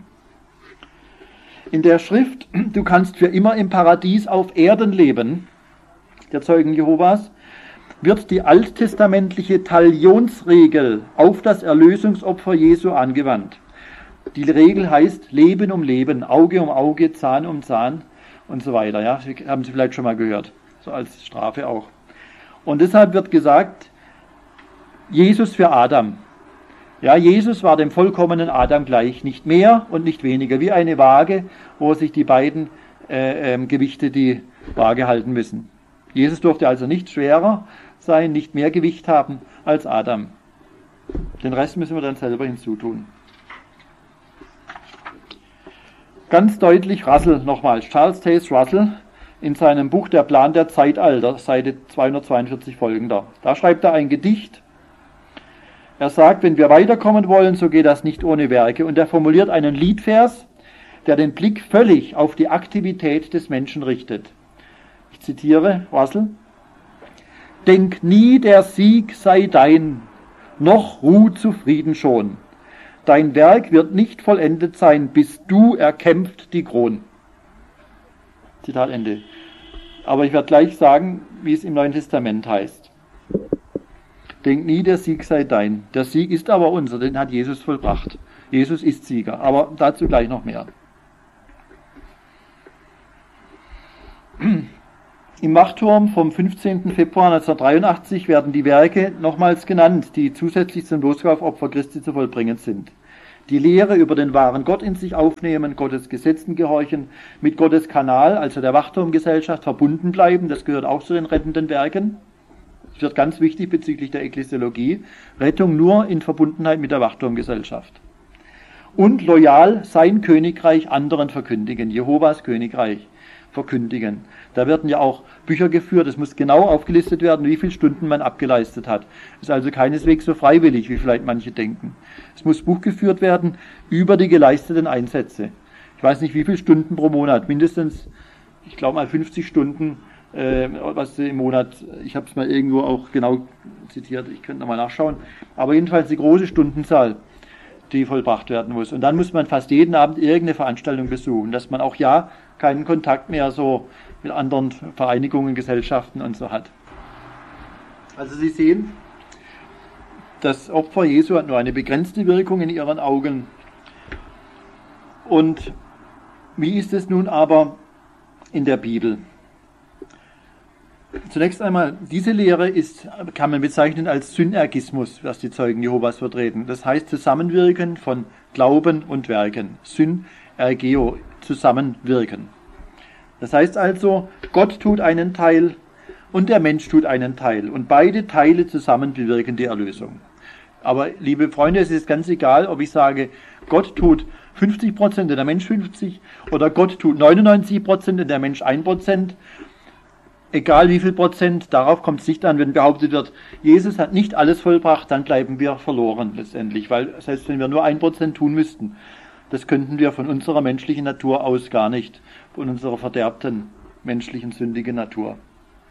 In der Schrift, du kannst für immer im Paradies auf Erden leben, der Zeugen Jehovas, wird die alttestamentliche Talionsregel auf das Erlösungsopfer Jesu angewandt. Die Regel heißt Leben um Leben, Auge um Auge, Zahn um Zahn und so weiter. Ja, haben Sie vielleicht schon mal gehört, so als Strafe auch. Und deshalb wird gesagt, Jesus für Adam. Ja, Jesus war dem vollkommenen Adam gleich, nicht mehr und nicht weniger, wie eine Waage, wo sich die beiden äh, äh, Gewichte die Waage halten müssen. Jesus durfte also nicht schwerer sein, nicht mehr Gewicht haben als Adam. Den Rest müssen wir dann selber hinzutun. Ganz deutlich Russell nochmals, Charles Taze Russell in seinem Buch Der Plan der Zeitalter, Seite zweihundertzweiundvierzig folgender. Da schreibt er ein Gedicht. Er sagt, wenn wir weiterkommen wollen, so geht das nicht ohne Werke. Und er formuliert einen Liedvers, der den Blick völlig auf die Aktivität des Menschen richtet. Ich zitiere Russell. Denk nie, der Sieg sei dein, noch ruh zufrieden schon. Dein Werk wird nicht vollendet sein, bis du erkämpft die Kron. Zitat Ende. Aber ich werde gleich sagen, wie es im Neuen Testament heißt. Denk nie, der Sieg sei dein. Der Sieg ist aber unser, den hat Jesus vollbracht. Jesus ist Sieger, aber dazu gleich noch mehr. Im Wachturm vom fünfzehnten Februar neunzehnhundertdreiundachtzig werden die Werke nochmals genannt, die zusätzlich zum Loskaufopfer Christi zu vollbringen sind. Die Lehre über den wahren Gott in sich aufnehmen, Gottes Gesetzen gehorchen, mit Gottes Kanal, also der Wachturmgesellschaft, verbunden bleiben, das gehört auch zu den rettenden Werken. Das wird ganz wichtig bezüglich der Ekklesiologie. Rettung nur in Verbundenheit mit der Wachturmgesellschaft. Und loyal sein Königreich anderen verkündigen, Jehovas Königreich verkündigen. Da werden ja auch Bücher geführt, es muss genau aufgelistet werden, wie viele Stunden man abgeleistet hat. Ist also keineswegs so freiwillig, wie vielleicht manche denken. Es muss Buch geführt werden über die geleisteten Einsätze. Ich weiß nicht, wie viele Stunden pro Monat, mindestens, ich glaube mal fünfzig Stunden, äh, was im Monat, ich habe es mal irgendwo auch genau zitiert, ich könnte nochmal nachschauen, aber jedenfalls die große Stundenzahl, die vollbracht werden muss. Und dann muss man fast jeden Abend irgendeine Veranstaltung besuchen, dass man auch ja keinen Kontakt mehr so mit anderen Vereinigungen, Gesellschaften und so hat. Also Sie sehen, das Opfer Jesu hat nur eine begrenzte Wirkung in Ihren Augen. Und wie ist es nun aber in der Bibel? Zunächst einmal, diese Lehre ist, kann man bezeichnen als Synergismus, was die Zeugen Jehovas vertreten. Das heißt Zusammenwirken von Glauben und Werken. Synergeo, zusammenwirken. Das heißt also, Gott tut einen Teil und der Mensch tut einen Teil. Und beide Teile zusammen bewirken die Erlösung. Aber, liebe Freunde, es ist ganz egal, ob ich sage, Gott tut fünfzig Prozent und der Mensch fünfzig oder Gott tut neunundneunzig Prozent und der Mensch ein Prozent. Egal wie viel Prozent, darauf kommt es nicht an, wenn behauptet wird, Jesus hat nicht alles vollbracht, dann bleiben wir verloren letztendlich, weil selbst wenn wir nur ein Prozent tun müssten, das könnten wir von unserer menschlichen Natur aus gar nicht, von unserer verderbten menschlichen sündigen Natur.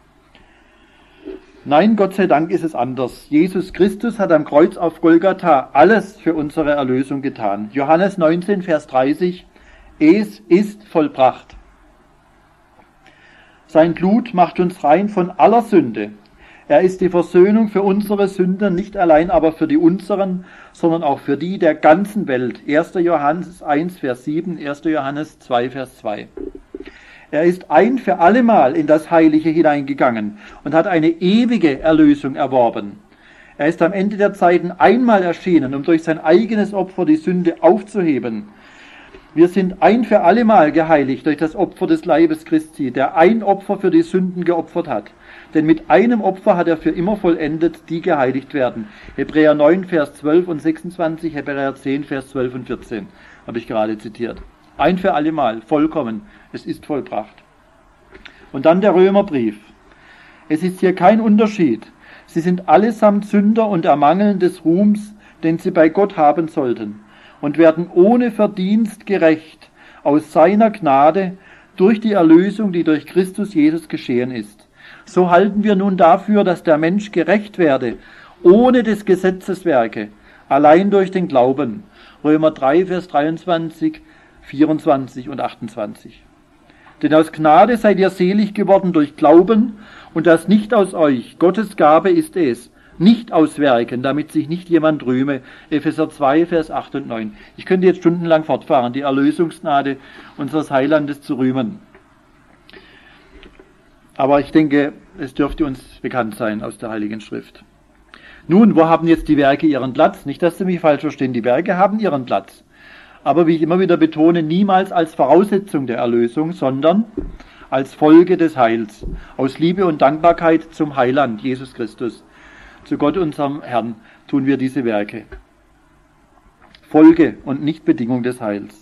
Nein, Gott sei Dank ist es anders. Jesus Christus hat am Kreuz auf Golgatha alles für unsere Erlösung getan. Johannes neunzehn, Vers dreißig, es ist vollbracht. Sein Blut macht uns rein von aller Sünde. Er ist die Versöhnung für unsere Sünden, nicht allein aber für die unseren, sondern auch für die der ganzen Welt. erster Johannes eins, Vers sieben, erster Johannes zwei, Vers zwei. Er ist ein für allemal in das Heilige hineingegangen und hat eine ewige Erlösung erworben. Er ist am Ende der Zeiten einmal erschienen, um durch sein eigenes Opfer die Sünde aufzuheben. Wir sind ein für allemal geheiligt durch das Opfer des Leibes Christi, der ein Opfer für die Sünden geopfert hat. Denn mit einem Opfer hat er für immer vollendet, die geheiligt werden. Hebräer neun, Vers zwölf und sechsundzwanzig, Hebräer zehn, Vers zwölf und vierzehn, habe ich gerade zitiert. Ein für allemal, vollkommen, es ist vollbracht. Und dann der Römerbrief. Es ist hier kein Unterschied. Sie sind allesamt Sünder und ermangeln des Ruhms, den sie bei Gott haben sollten, und werden ohne Verdienst gerecht aus seiner Gnade durch die Erlösung, die durch Christus Jesus geschehen ist. So halten wir nun dafür, dass der Mensch gerecht werde, ohne des Gesetzes Werke, allein durch den Glauben. Römer drei, Vers dreiundzwanzig, vierundzwanzig und achtundzwanzig. Denn aus Gnade seid ihr selig geworden durch Glauben, und das nicht aus euch. Gottes Gabe ist es, nicht aus Werken, damit sich nicht jemand rühme. Epheser zwei, Vers acht und neun. Ich könnte jetzt stundenlang fortfahren, die Erlösungsgnade unseres Heilandes zu rühmen. Aber ich denke, es dürfte uns bekannt sein aus der Heiligen Schrift. Nun, wo haben jetzt die Werke ihren Platz? Nicht, dass Sie mich falsch verstehen, die Werke haben ihren Platz. Aber wie ich immer wieder betone, niemals als Voraussetzung der Erlösung, sondern als Folge des Heils. Aus Liebe und Dankbarkeit zum Heiland, Jesus Christus. Zu Gott, unserem Herrn, tun wir diese Werke. Folge und nicht Bedingung des Heils.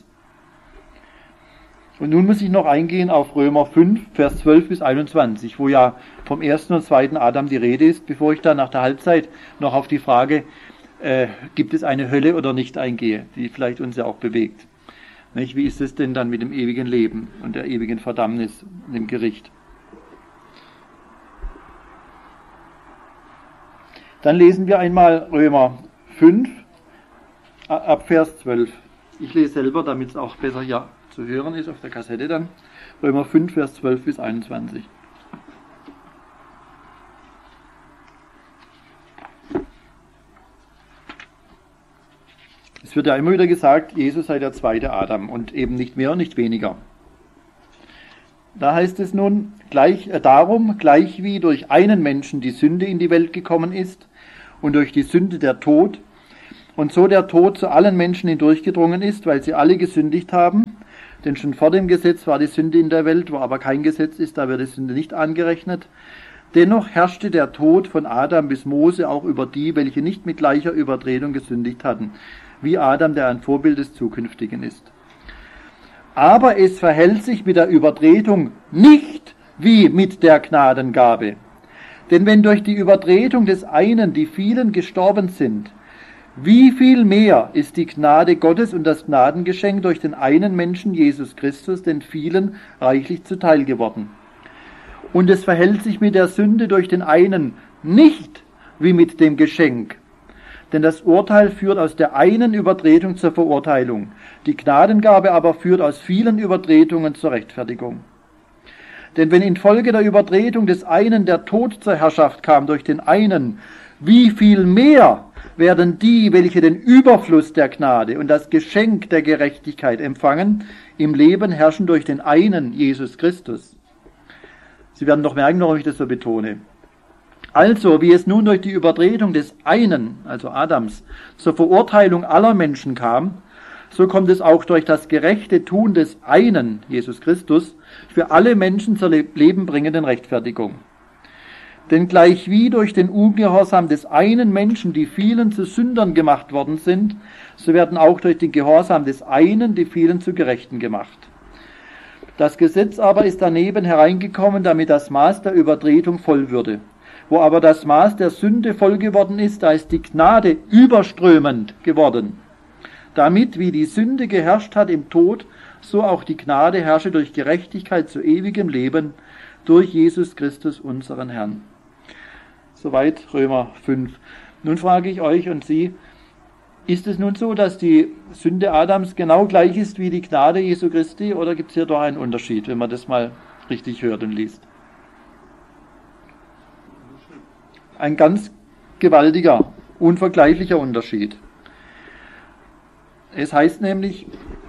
Und nun muss ich noch eingehen auf Römer fünf, Vers zwölf bis einundzwanzig, wo ja vom ersten und zweiten Adam die Rede ist, bevor ich dann nach der Halbzeit noch auf die Frage, äh, gibt es eine Hölle oder nicht, eingehe, die vielleicht uns ja auch bewegt. Nicht? Wie ist es denn dann mit dem ewigen Leben und der ewigen Verdammnis und dem Gericht? Dann lesen wir einmal Römer fünf, ab Vers zwölf. Ich lese selber, damit es auch besser hier zu hören ist auf der Kassette dann. Römer fünf, Vers zwölf bis einundzwanzig. Es wird ja immer wieder gesagt, Jesus sei der zweite Adam und eben nicht mehr und nicht weniger. Da heißt es nun, gleich, äh, darum, gleich wie durch einen Menschen die Sünde in die Welt gekommen ist und durch die Sünde der Tod, und so der Tod zu allen Menschen hindurchgedrungen ist, weil sie alle gesündigt haben, denn schon vor dem Gesetz war die Sünde in der Welt, wo aber kein Gesetz ist, da wird die Sünde nicht angerechnet. Dennoch herrschte der Tod von Adam bis Mose auch über die, welche nicht mit gleicher Übertretung gesündigt hatten, wie Adam, der ein Vorbild des Zukünftigen ist. Aber es verhält sich mit der Übertretung nicht wie mit der Gnadengabe. Denn wenn durch die Übertretung des einen die vielen gestorben sind, wie viel mehr ist die Gnade Gottes und das Gnadengeschenk durch den einen Menschen, Jesus Christus, den vielen reichlich zuteil geworden. Und es verhält sich mit der Sünde durch den einen nicht wie mit dem Geschenk. Denn das Urteil führt aus der einen Übertretung zur Verurteilung. Die Gnadengabe aber führt aus vielen Übertretungen zur Rechtfertigung. Denn wenn infolge der Übertretung des einen der Tod zur Herrschaft kam durch den einen, wie viel mehr werden die, welche den Überfluss der Gnade und das Geschenk der Gerechtigkeit empfangen, im Leben herrschen durch den einen, Jesus Christus. Sie werden doch merken, warum ich das so betone. Also, wie es nun durch die Übertretung des einen, also Adams, zur Verurteilung aller Menschen kam, so kommt es auch durch das gerechte Tun des einen, Jesus Christus, für alle Menschen zur lebenbringenden Rechtfertigung. Denn gleichwie durch den Ungehorsam des einen Menschen die vielen zu Sündern gemacht worden sind, so werden auch durch den Gehorsam des einen die vielen zu Gerechten gemacht. Das Gesetz aber ist daneben hereingekommen, damit das Maß der Übertretung voll würde. Wo aber das Maß der Sünde voll geworden ist, da ist die Gnade überströmend geworden. Damit, wie die Sünde geherrscht hat im Tod, so auch die Gnade herrsche durch Gerechtigkeit zu ewigem Leben, durch Jesus Christus, unseren Herrn. Soweit Römer fünf. Nun frage ich euch und Sie, ist es nun so, dass die Sünde Adams genau gleich ist wie die Gnade Jesu Christi, oder gibt es hier doch einen Unterschied, wenn man das mal richtig hört und liest? Ein ganz gewaltiger, unvergleichlicher Unterschied. Es heißt nämlich,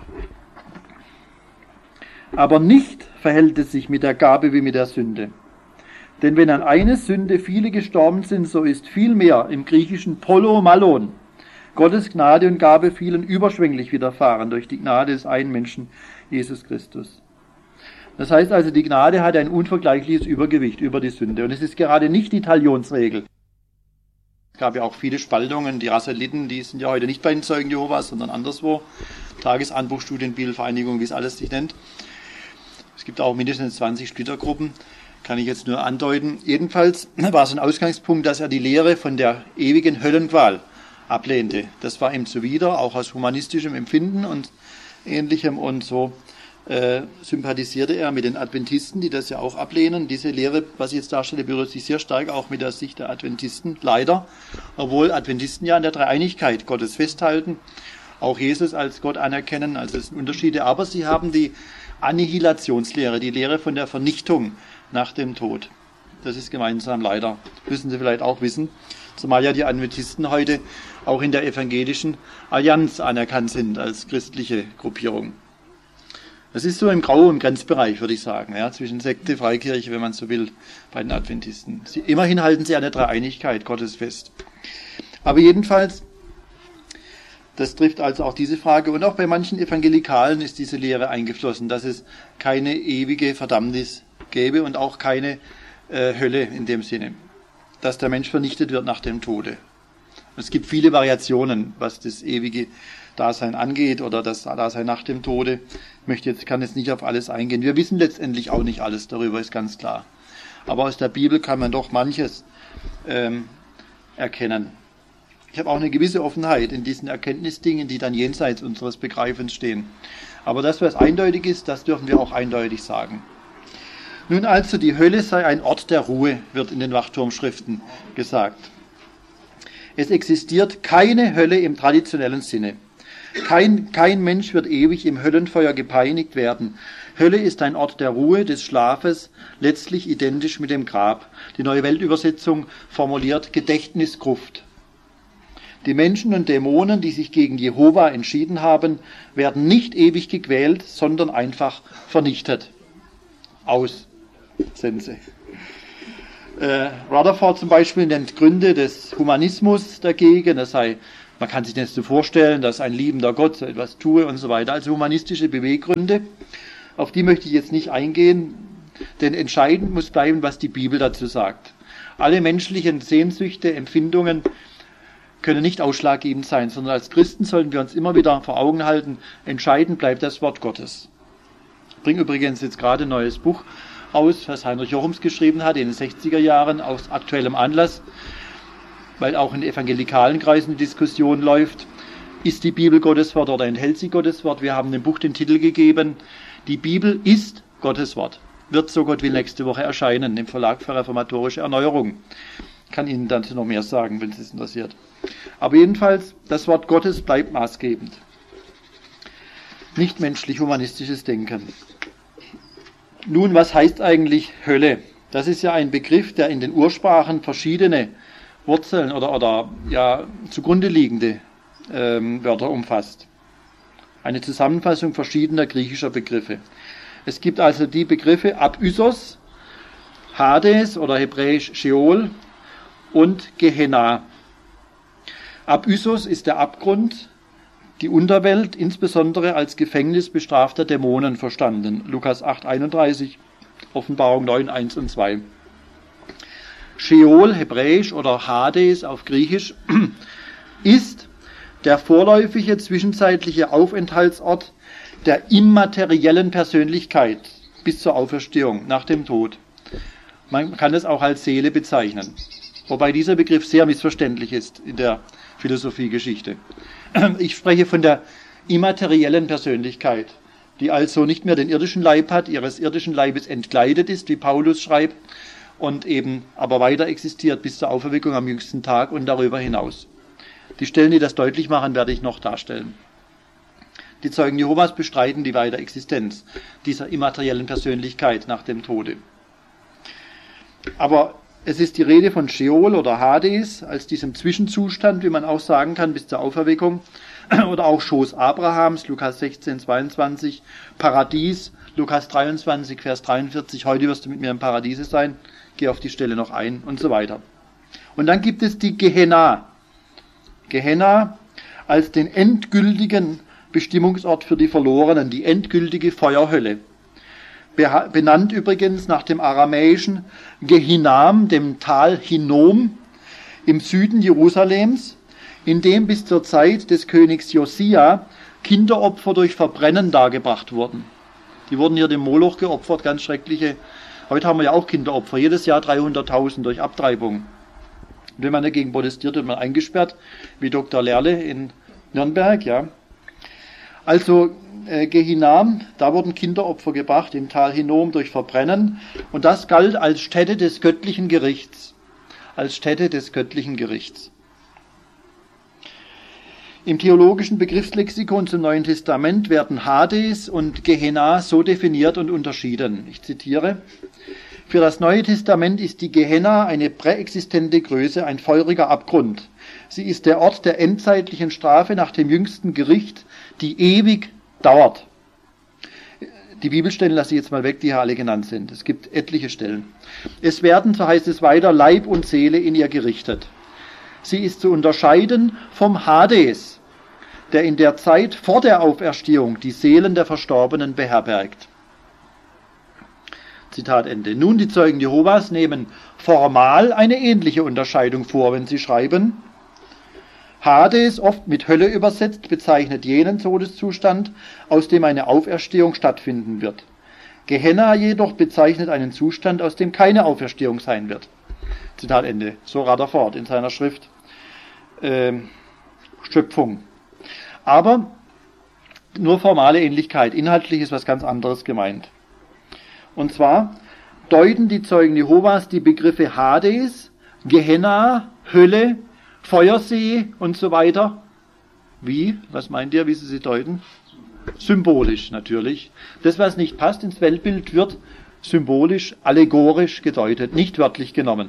aber nicht verhält es sich mit der Gabe wie mit der Sünde. Denn wenn an eine Sünde viele gestorben sind, so ist vielmehr im Griechischen Polo Malon Gottes Gnade und Gabe vielen überschwänglich widerfahren durch die Gnade des einen Menschen, Jesus Christus. Das heißt also, die Gnade hat ein unvergleichliches Übergewicht über die Sünde. Und es ist gerade nicht die Talionsregel. Es gab ja auch viele Spaltungen. Die Rasseliten, die sind ja heute nicht bei den Zeugen Jehovas, sondern anderswo. Tagesanbruch, Studienbibelvereinigung, wie es alles sich nennt. Es gibt auch mindestens zwanzig Splittergruppen. Kann ich jetzt nur andeuten. Jedenfalls war es ein Ausgangspunkt, dass er die Lehre von der ewigen Höllenqual ablehnte. Das war ihm zuwider, auch aus humanistischem Empfinden und Ähnlichem. Und so äh, sympathisierte er mit den Adventisten, die das ja auch ablehnen. Diese Lehre, was ich jetzt darstelle, berührt sich sehr stark auch mit der Sicht der Adventisten, leider. Obwohl Adventisten ja an der Dreieinigkeit Gottes festhalten, auch Jesus als Gott anerkennen, also es sind Unterschiede. Aber sie haben die Annihilationslehre, die Lehre von der Vernichtung nach dem Tod. Das ist gemeinsam, leider. Müssen Sie vielleicht auch wissen. Zumal ja die Adventisten heute auch in der evangelischen Allianz anerkannt sind als christliche Gruppierung. Das ist so im Grau- und Grenzbereich, würde ich sagen, ja, zwischen Sekte, Freikirche, wenn man so will, bei den Adventisten. Sie, immerhin halten sie an der Dreieinigkeit Gottes fest. Aber jedenfalls, das trifft also auch diese Frage. Und auch bei manchen Evangelikalen ist diese Lehre eingeflossen, dass es keine ewige Verdammnis gäbe und auch keine äh, Hölle in dem Sinne, dass der Mensch vernichtet wird nach dem Tode. Es gibt viele Variationen, was das ewige Dasein angeht oder das Dasein nach dem Tode. Ich möchte jetzt, kann jetzt nicht auf alles eingehen. Wir wissen letztendlich auch nicht alles darüber, ist ganz klar. Aber aus der Bibel kann man doch manches ähm, erkennen. Ich habe auch eine gewisse Offenheit in diesen Erkenntnisdingen, die dann jenseits unseres Begreifens stehen. Aber das, was eindeutig ist, das dürfen wir auch eindeutig sagen. Nun also, die Hölle sei ein Ort der Ruhe, wird in den Wachturmschriften gesagt. Es existiert keine Hölle im traditionellen Sinne. Kein, kein Mensch wird ewig im Höllenfeuer gepeinigt werden. Hölle ist ein Ort der Ruhe, des Schlafes, letztlich identisch mit dem Grab. Die Neue Weltübersetzung formuliert Gedächtnisgruft. Die Menschen und Dämonen, die sich gegen Jehova entschieden haben, werden nicht ewig gequält, sondern einfach vernichtet. aus. Sense. Äh, Rutherford zum Beispiel nennt Gründe des Humanismus dagegen, das sei, man kann sich nicht so vorstellen, dass ein liebender Gott so etwas tue und so weiter, also humanistische Beweggründe. Auf die möchte ich jetzt nicht eingehen, denn entscheidend muss bleiben, was die Bibel dazu sagt. Alle menschlichen Sehnsüchte, Empfindungen können nicht ausschlaggebend sein, sondern als Christen sollten wir uns immer wieder vor Augen halten, entscheidend bleibt das Wort Gottes. Ich bringe übrigens jetzt gerade ein neues Buch aus, was Heinrich Jochums geschrieben hat in den sechziger Jahren aus aktuellem Anlass, weil auch in evangelikalen Kreisen die Diskussion läuft, ist die Bibel Gottes Wort oder enthält sie Gottes Wort? Wir haben dem Buch den Titel gegeben, die Bibel ist Gottes Wort. Wird, so Gott will, nächste Woche erscheinen im Verlag für reformatorische Erneuerung. Ich kann Ihnen dazu noch mehr sagen, wenn es Sie interessiert. Aber jedenfalls, das Wort Gottes bleibt maßgebend. Nicht menschlich-humanistisches Denken. Nun, was heißt eigentlich Hölle? Das ist ja ein Begriff, der in den Ursprachen verschiedene Wurzeln oder, oder ja, zugrunde liegende ähm, Wörter umfasst. Eine Zusammenfassung verschiedener griechischer Begriffe. Es gibt also die Begriffe Abyssos, Hades oder hebräisch Sheol und Gehenna. Abyssos ist der Abgrund, die Unterwelt, insbesondere als Gefängnis bestrafter Dämonen verstanden. Lukas acht einunddreißig, Offenbarung neun eins und zwei. Sheol, hebräisch oder Hades auf Griechisch, ist der vorläufige zwischenzeitliche Aufenthaltsort der immateriellen Persönlichkeit bis zur Auferstehung nach dem Tod. Man kann es auch als Seele bezeichnen, wobei dieser Begriff sehr missverständlich ist in der Philosophiegeschichte. Ich spreche von der immateriellen Persönlichkeit, die also nicht mehr den irdischen Leib hat, ihres irdischen Leibes entkleidet ist, wie Paulus schreibt, und eben aber weiter existiert bis zur Auferweckung am jüngsten Tag und darüber hinaus. Die Stellen, die das deutlich machen, werde ich noch darstellen. Die Zeugen Jehovas bestreiten die Weiterexistenz dieser immateriellen Persönlichkeit nach dem Tode. Aber es ist die Rede von Sheol oder Hades als diesem Zwischenzustand, wie man auch sagen kann, bis zur Auferweckung, oder auch Schoß Abrahams, Lukas sechzehn zweiundzwanzig, Paradies, Lukas dreiundzwanzig, Vers dreiundvierzig, heute wirst du mit mir im Paradiese sein, geh auf die Stelle noch ein und so weiter. Und dann gibt es die Gehenna. Gehenna als den endgültigen Bestimmungsort für die Verlorenen, die endgültige Feuerhölle. Benannt übrigens nach dem aramäischen Gehinam, dem Tal Hinnom im Süden Jerusalems, in dem bis zur Zeit des Königs Josia Kinderopfer durch Verbrennen dargebracht wurden. Die wurden hier dem Moloch geopfert, ganz schreckliche. Heute haben wir ja auch Kinderopfer, jedes Jahr dreihunderttausend durch Abtreibung. Und wenn man dagegen protestiert, wird man eingesperrt, wie Doktor Lerle in Nürnberg, ja. Also äh, Gehinam, da wurden Kinderopfer gebracht im Tal Hinnom durch Verbrennen, und das galt als Stätte des göttlichen Gerichts. Als Stätte des göttlichen Gerichts. Im theologischen Begriffslexikon zum Neuen Testament werden Hades und Gehenna so definiert und unterschieden. Ich zitiere: Für das Neue Testament ist die Gehenna eine präexistente Größe, ein feuriger Abgrund. Sie ist der Ort der endzeitlichen Strafe nach dem jüngsten Gericht, die ewig dauert. Die Bibelstellen lasse ich jetzt mal weg, die hier alle genannt sind. Es gibt etliche Stellen. Es werden, so heißt es weiter, Leib und Seele in ihr gerichtet. Sie ist zu unterscheiden vom Hades, der in der Zeit vor der Auferstehung die Seelen der Verstorbenen beherbergt. Zitat Ende. Nun, die Zeugen Jehovas nehmen formal eine ähnliche Unterscheidung vor, wenn sie schreiben: Hades, oft mit Hölle übersetzt, bezeichnet jenen Todeszustand, aus dem eine Auferstehung stattfinden wird. Gehenna jedoch bezeichnet einen Zustand, aus dem keine Auferstehung sein wird. Zitat Ende. So Rutherford in seiner Schrift äh, Schöpfung. Aber nur formale Ähnlichkeit. Inhaltlich ist was ganz anderes gemeint. Und zwar deuten die Zeugen Jehovas die Begriffe Hades, Gehenna, Hölle, Feuersee und so weiter. Wie? Was meint ihr, wie sie sie deuten? Symbolisch natürlich. Das, was nicht passt ins Weltbild, wird symbolisch, allegorisch gedeutet, nicht wörtlich genommen.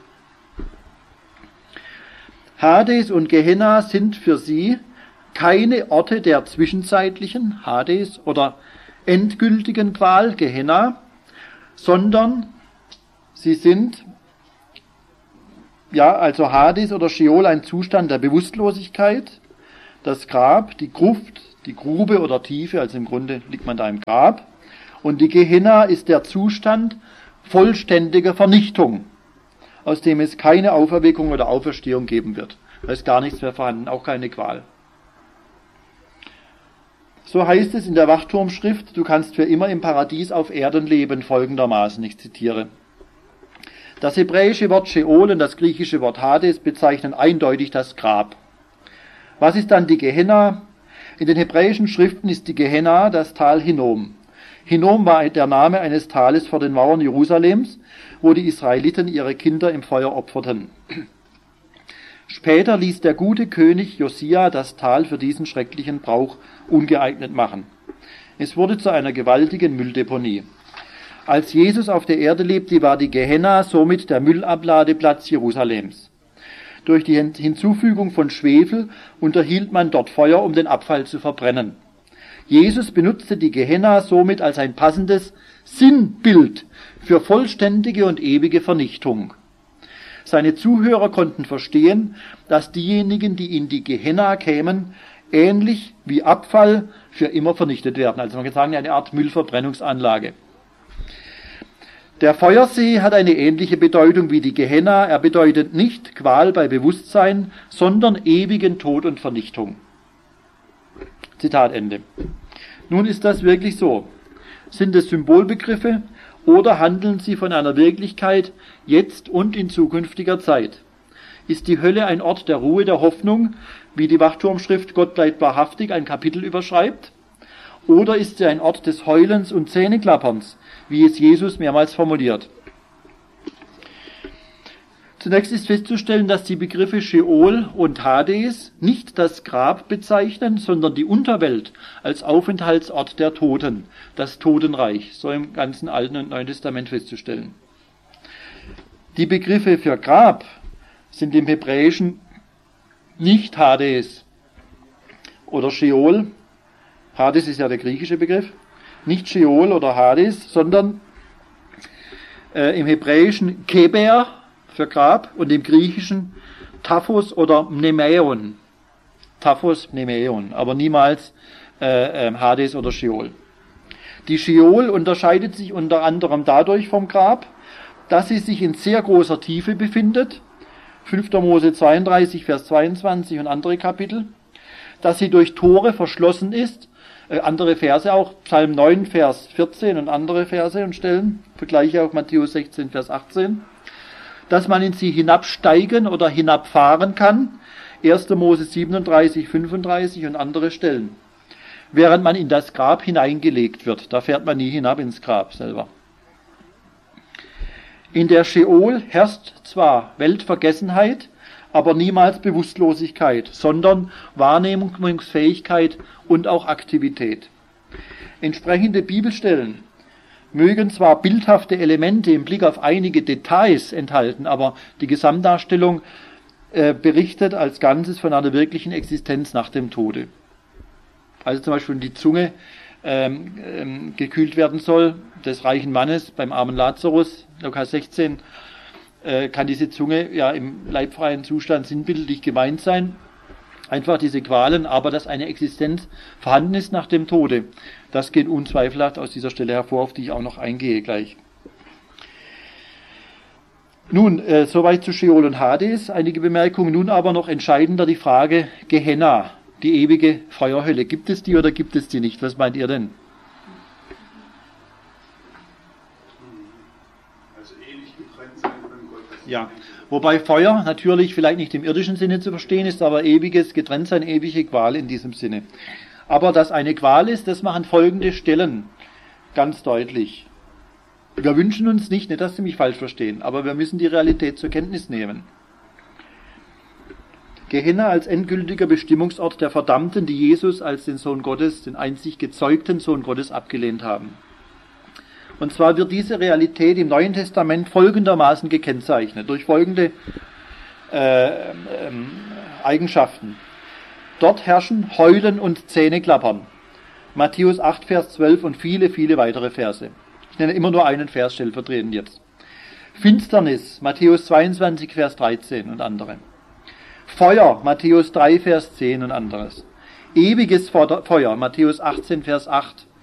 Hades und Gehenna sind für sie keine Orte der zwischenzeitlichen, Hades, oder endgültigen Qual, Gehenna, sondern sie sind, ja, also Hades oder Scheol, ein Zustand der Bewusstlosigkeit, das Grab, die Gruft, die Grube oder Tiefe, also im Grunde liegt man da im Grab, und die Gehenna ist der Zustand vollständiger Vernichtung, aus dem es keine Auferweckung oder Auferstehung geben wird. Da ist gar nichts mehr vorhanden, auch keine Qual. So heißt es in der Wachturmschrift, du kannst für immer im Paradies auf Erden leben, folgendermaßen, ich zitiere. Das hebräische Wort Scheol und das griechische Wort Hades bezeichnen eindeutig das Grab. Was ist dann die Gehenna? In den hebräischen Schriften ist die Gehenna das Tal Hinnom. Hinnom war der Name eines Tales vor den Mauern Jerusalems, wo die Israeliten ihre Kinder im Feuer opferten. Später ließ der gute König Josia das Tal für diesen schrecklichen Brauch ungeeignet machen. Es wurde zu einer gewaltigen Mülldeponie. Als Jesus auf der Erde lebte, war die Gehenna somit der Müllabladeplatz Jerusalems. Durch die Hinzufügung von Schwefel unterhielt man dort Feuer, um den Abfall zu verbrennen. Jesus benutzte die Gehenna somit als ein passendes Sinnbild für vollständige und ewige Vernichtung. Seine Zuhörer konnten verstehen, dass diejenigen, die in die Gehenna kämen, ähnlich wie Abfall für immer vernichtet werden. Also man kann sagen, eine Art Müllverbrennungsanlage. Der Feuersee hat eine ähnliche Bedeutung wie die Gehenna. Er bedeutet nicht Qual bei Bewusstsein, sondern ewigen Tod und Vernichtung. Zitat Ende. Nun ist das wirklich so. Sind es Symbolbegriffe oder handeln sie von einer Wirklichkeit jetzt und in zukünftiger Zeit? Ist die Hölle ein Ort der Ruhe, der Hoffnung, wie die Wachturmschrift Gott bleibt wahrhaftig ein Kapitel überschreibt? Oder ist sie ein Ort des Heulens und Zähneklapperns, wie es Jesus mehrmals formuliert? Zunächst ist festzustellen, dass die Begriffe Scheol und Hades nicht das Grab bezeichnen, sondern die Unterwelt als Aufenthaltsort der Toten, das Totenreich, so im ganzen Alten und Neuen Testament festzustellen. Die Begriffe für Grab sind im Hebräischen nicht Hades oder Scheol, Hades ist ja der griechische Begriff, nicht Scheol oder Hades, sondern äh, im Hebräischen Keber für Grab und im Griechischen Taphos oder Mnemeon. Taphos, Mnemeon, aber niemals äh, äh, Hades oder Scheol. Die Scheol unterscheidet sich unter anderem dadurch vom Grab, dass sie sich in sehr großer Tiefe befindet, fünfter Mose zweiunddreißig, Vers zweiundzwanzig und andere Kapitel, dass sie durch Tore verschlossen ist, äh, andere Verse auch, Psalm neun, Vers vierzehn und andere Verse und Stellen, vergleiche auch Matthäus sechzehn, Vers achtzehn, dass man in sie hinabsteigen oder hinabfahren kann, erster Mose siebenunddreißig, fünfunddreißig und andere Stellen, während man in das Grab hineingelegt wird, da fährt man nie hinab ins Grab selber. In der Scheol herrscht zwar Weltvergessenheit, aber niemals Bewusstlosigkeit, sondern Wahrnehmungsfähigkeit und auch Aktivität. Entsprechende Bibelstellen mögen zwar bildhafte Elemente im Blick auf einige Details enthalten, aber die Gesamtdarstellung äh, berichtet als Ganzes von einer wirklichen Existenz nach dem Tode. Also zum Beispiel, wenn die Zunge ähm, ähm, gekühlt werden soll, des reichen Mannes beim armen Lazarus, Lukas sechzehn, äh, kann diese Zunge ja im leibfreien Zustand sinnbildlich gemeint sein. Einfach diese Qualen, aber dass eine Existenz vorhanden ist nach dem Tode. Das geht unzweifelhaft aus dieser Stelle hervor, auf die ich auch noch eingehe gleich. Nun, äh, soweit zu Scheol und Hades, einige Bemerkungen. Nun aber noch entscheidender die Frage Gehenna, die ewige Feuerhölle. Gibt es die oder gibt es die nicht? Was meint ihr denn? Also ewig getrennt sein von Gott. Ja, wobei Feuer natürlich vielleicht nicht im irdischen Sinne zu verstehen ist, aber ewiges Getrenntsein, ewige Qual in diesem Sinne. Aber dass eine Qual ist, das machen folgende Stellen ganz deutlich. Wir wünschen uns nicht, nicht, dass Sie mich falsch verstehen, aber wir müssen die Realität zur Kenntnis nehmen. Gehenna als endgültiger Bestimmungsort der Verdammten, die Jesus als den Sohn Gottes, den einzig gezeugten Sohn Gottes abgelehnt haben. Und zwar wird diese Realität im Neuen Testament folgendermaßen gekennzeichnet, durch folgende äh, ähm, Eigenschaften. Dort herrschen Heulen und Zähneklappern. Matthäus acht, Vers zwölf und viele, viele weitere Verse. Ich nenne immer nur einen Vers stellvertretend jetzt. Finsternis, Matthäus zweiundzwanzig, Vers dreizehn und andere. Feuer, Matthäus drei, Vers zehn und anderes. Ewiges Feuer, Matthäus achtzehn, Vers acht.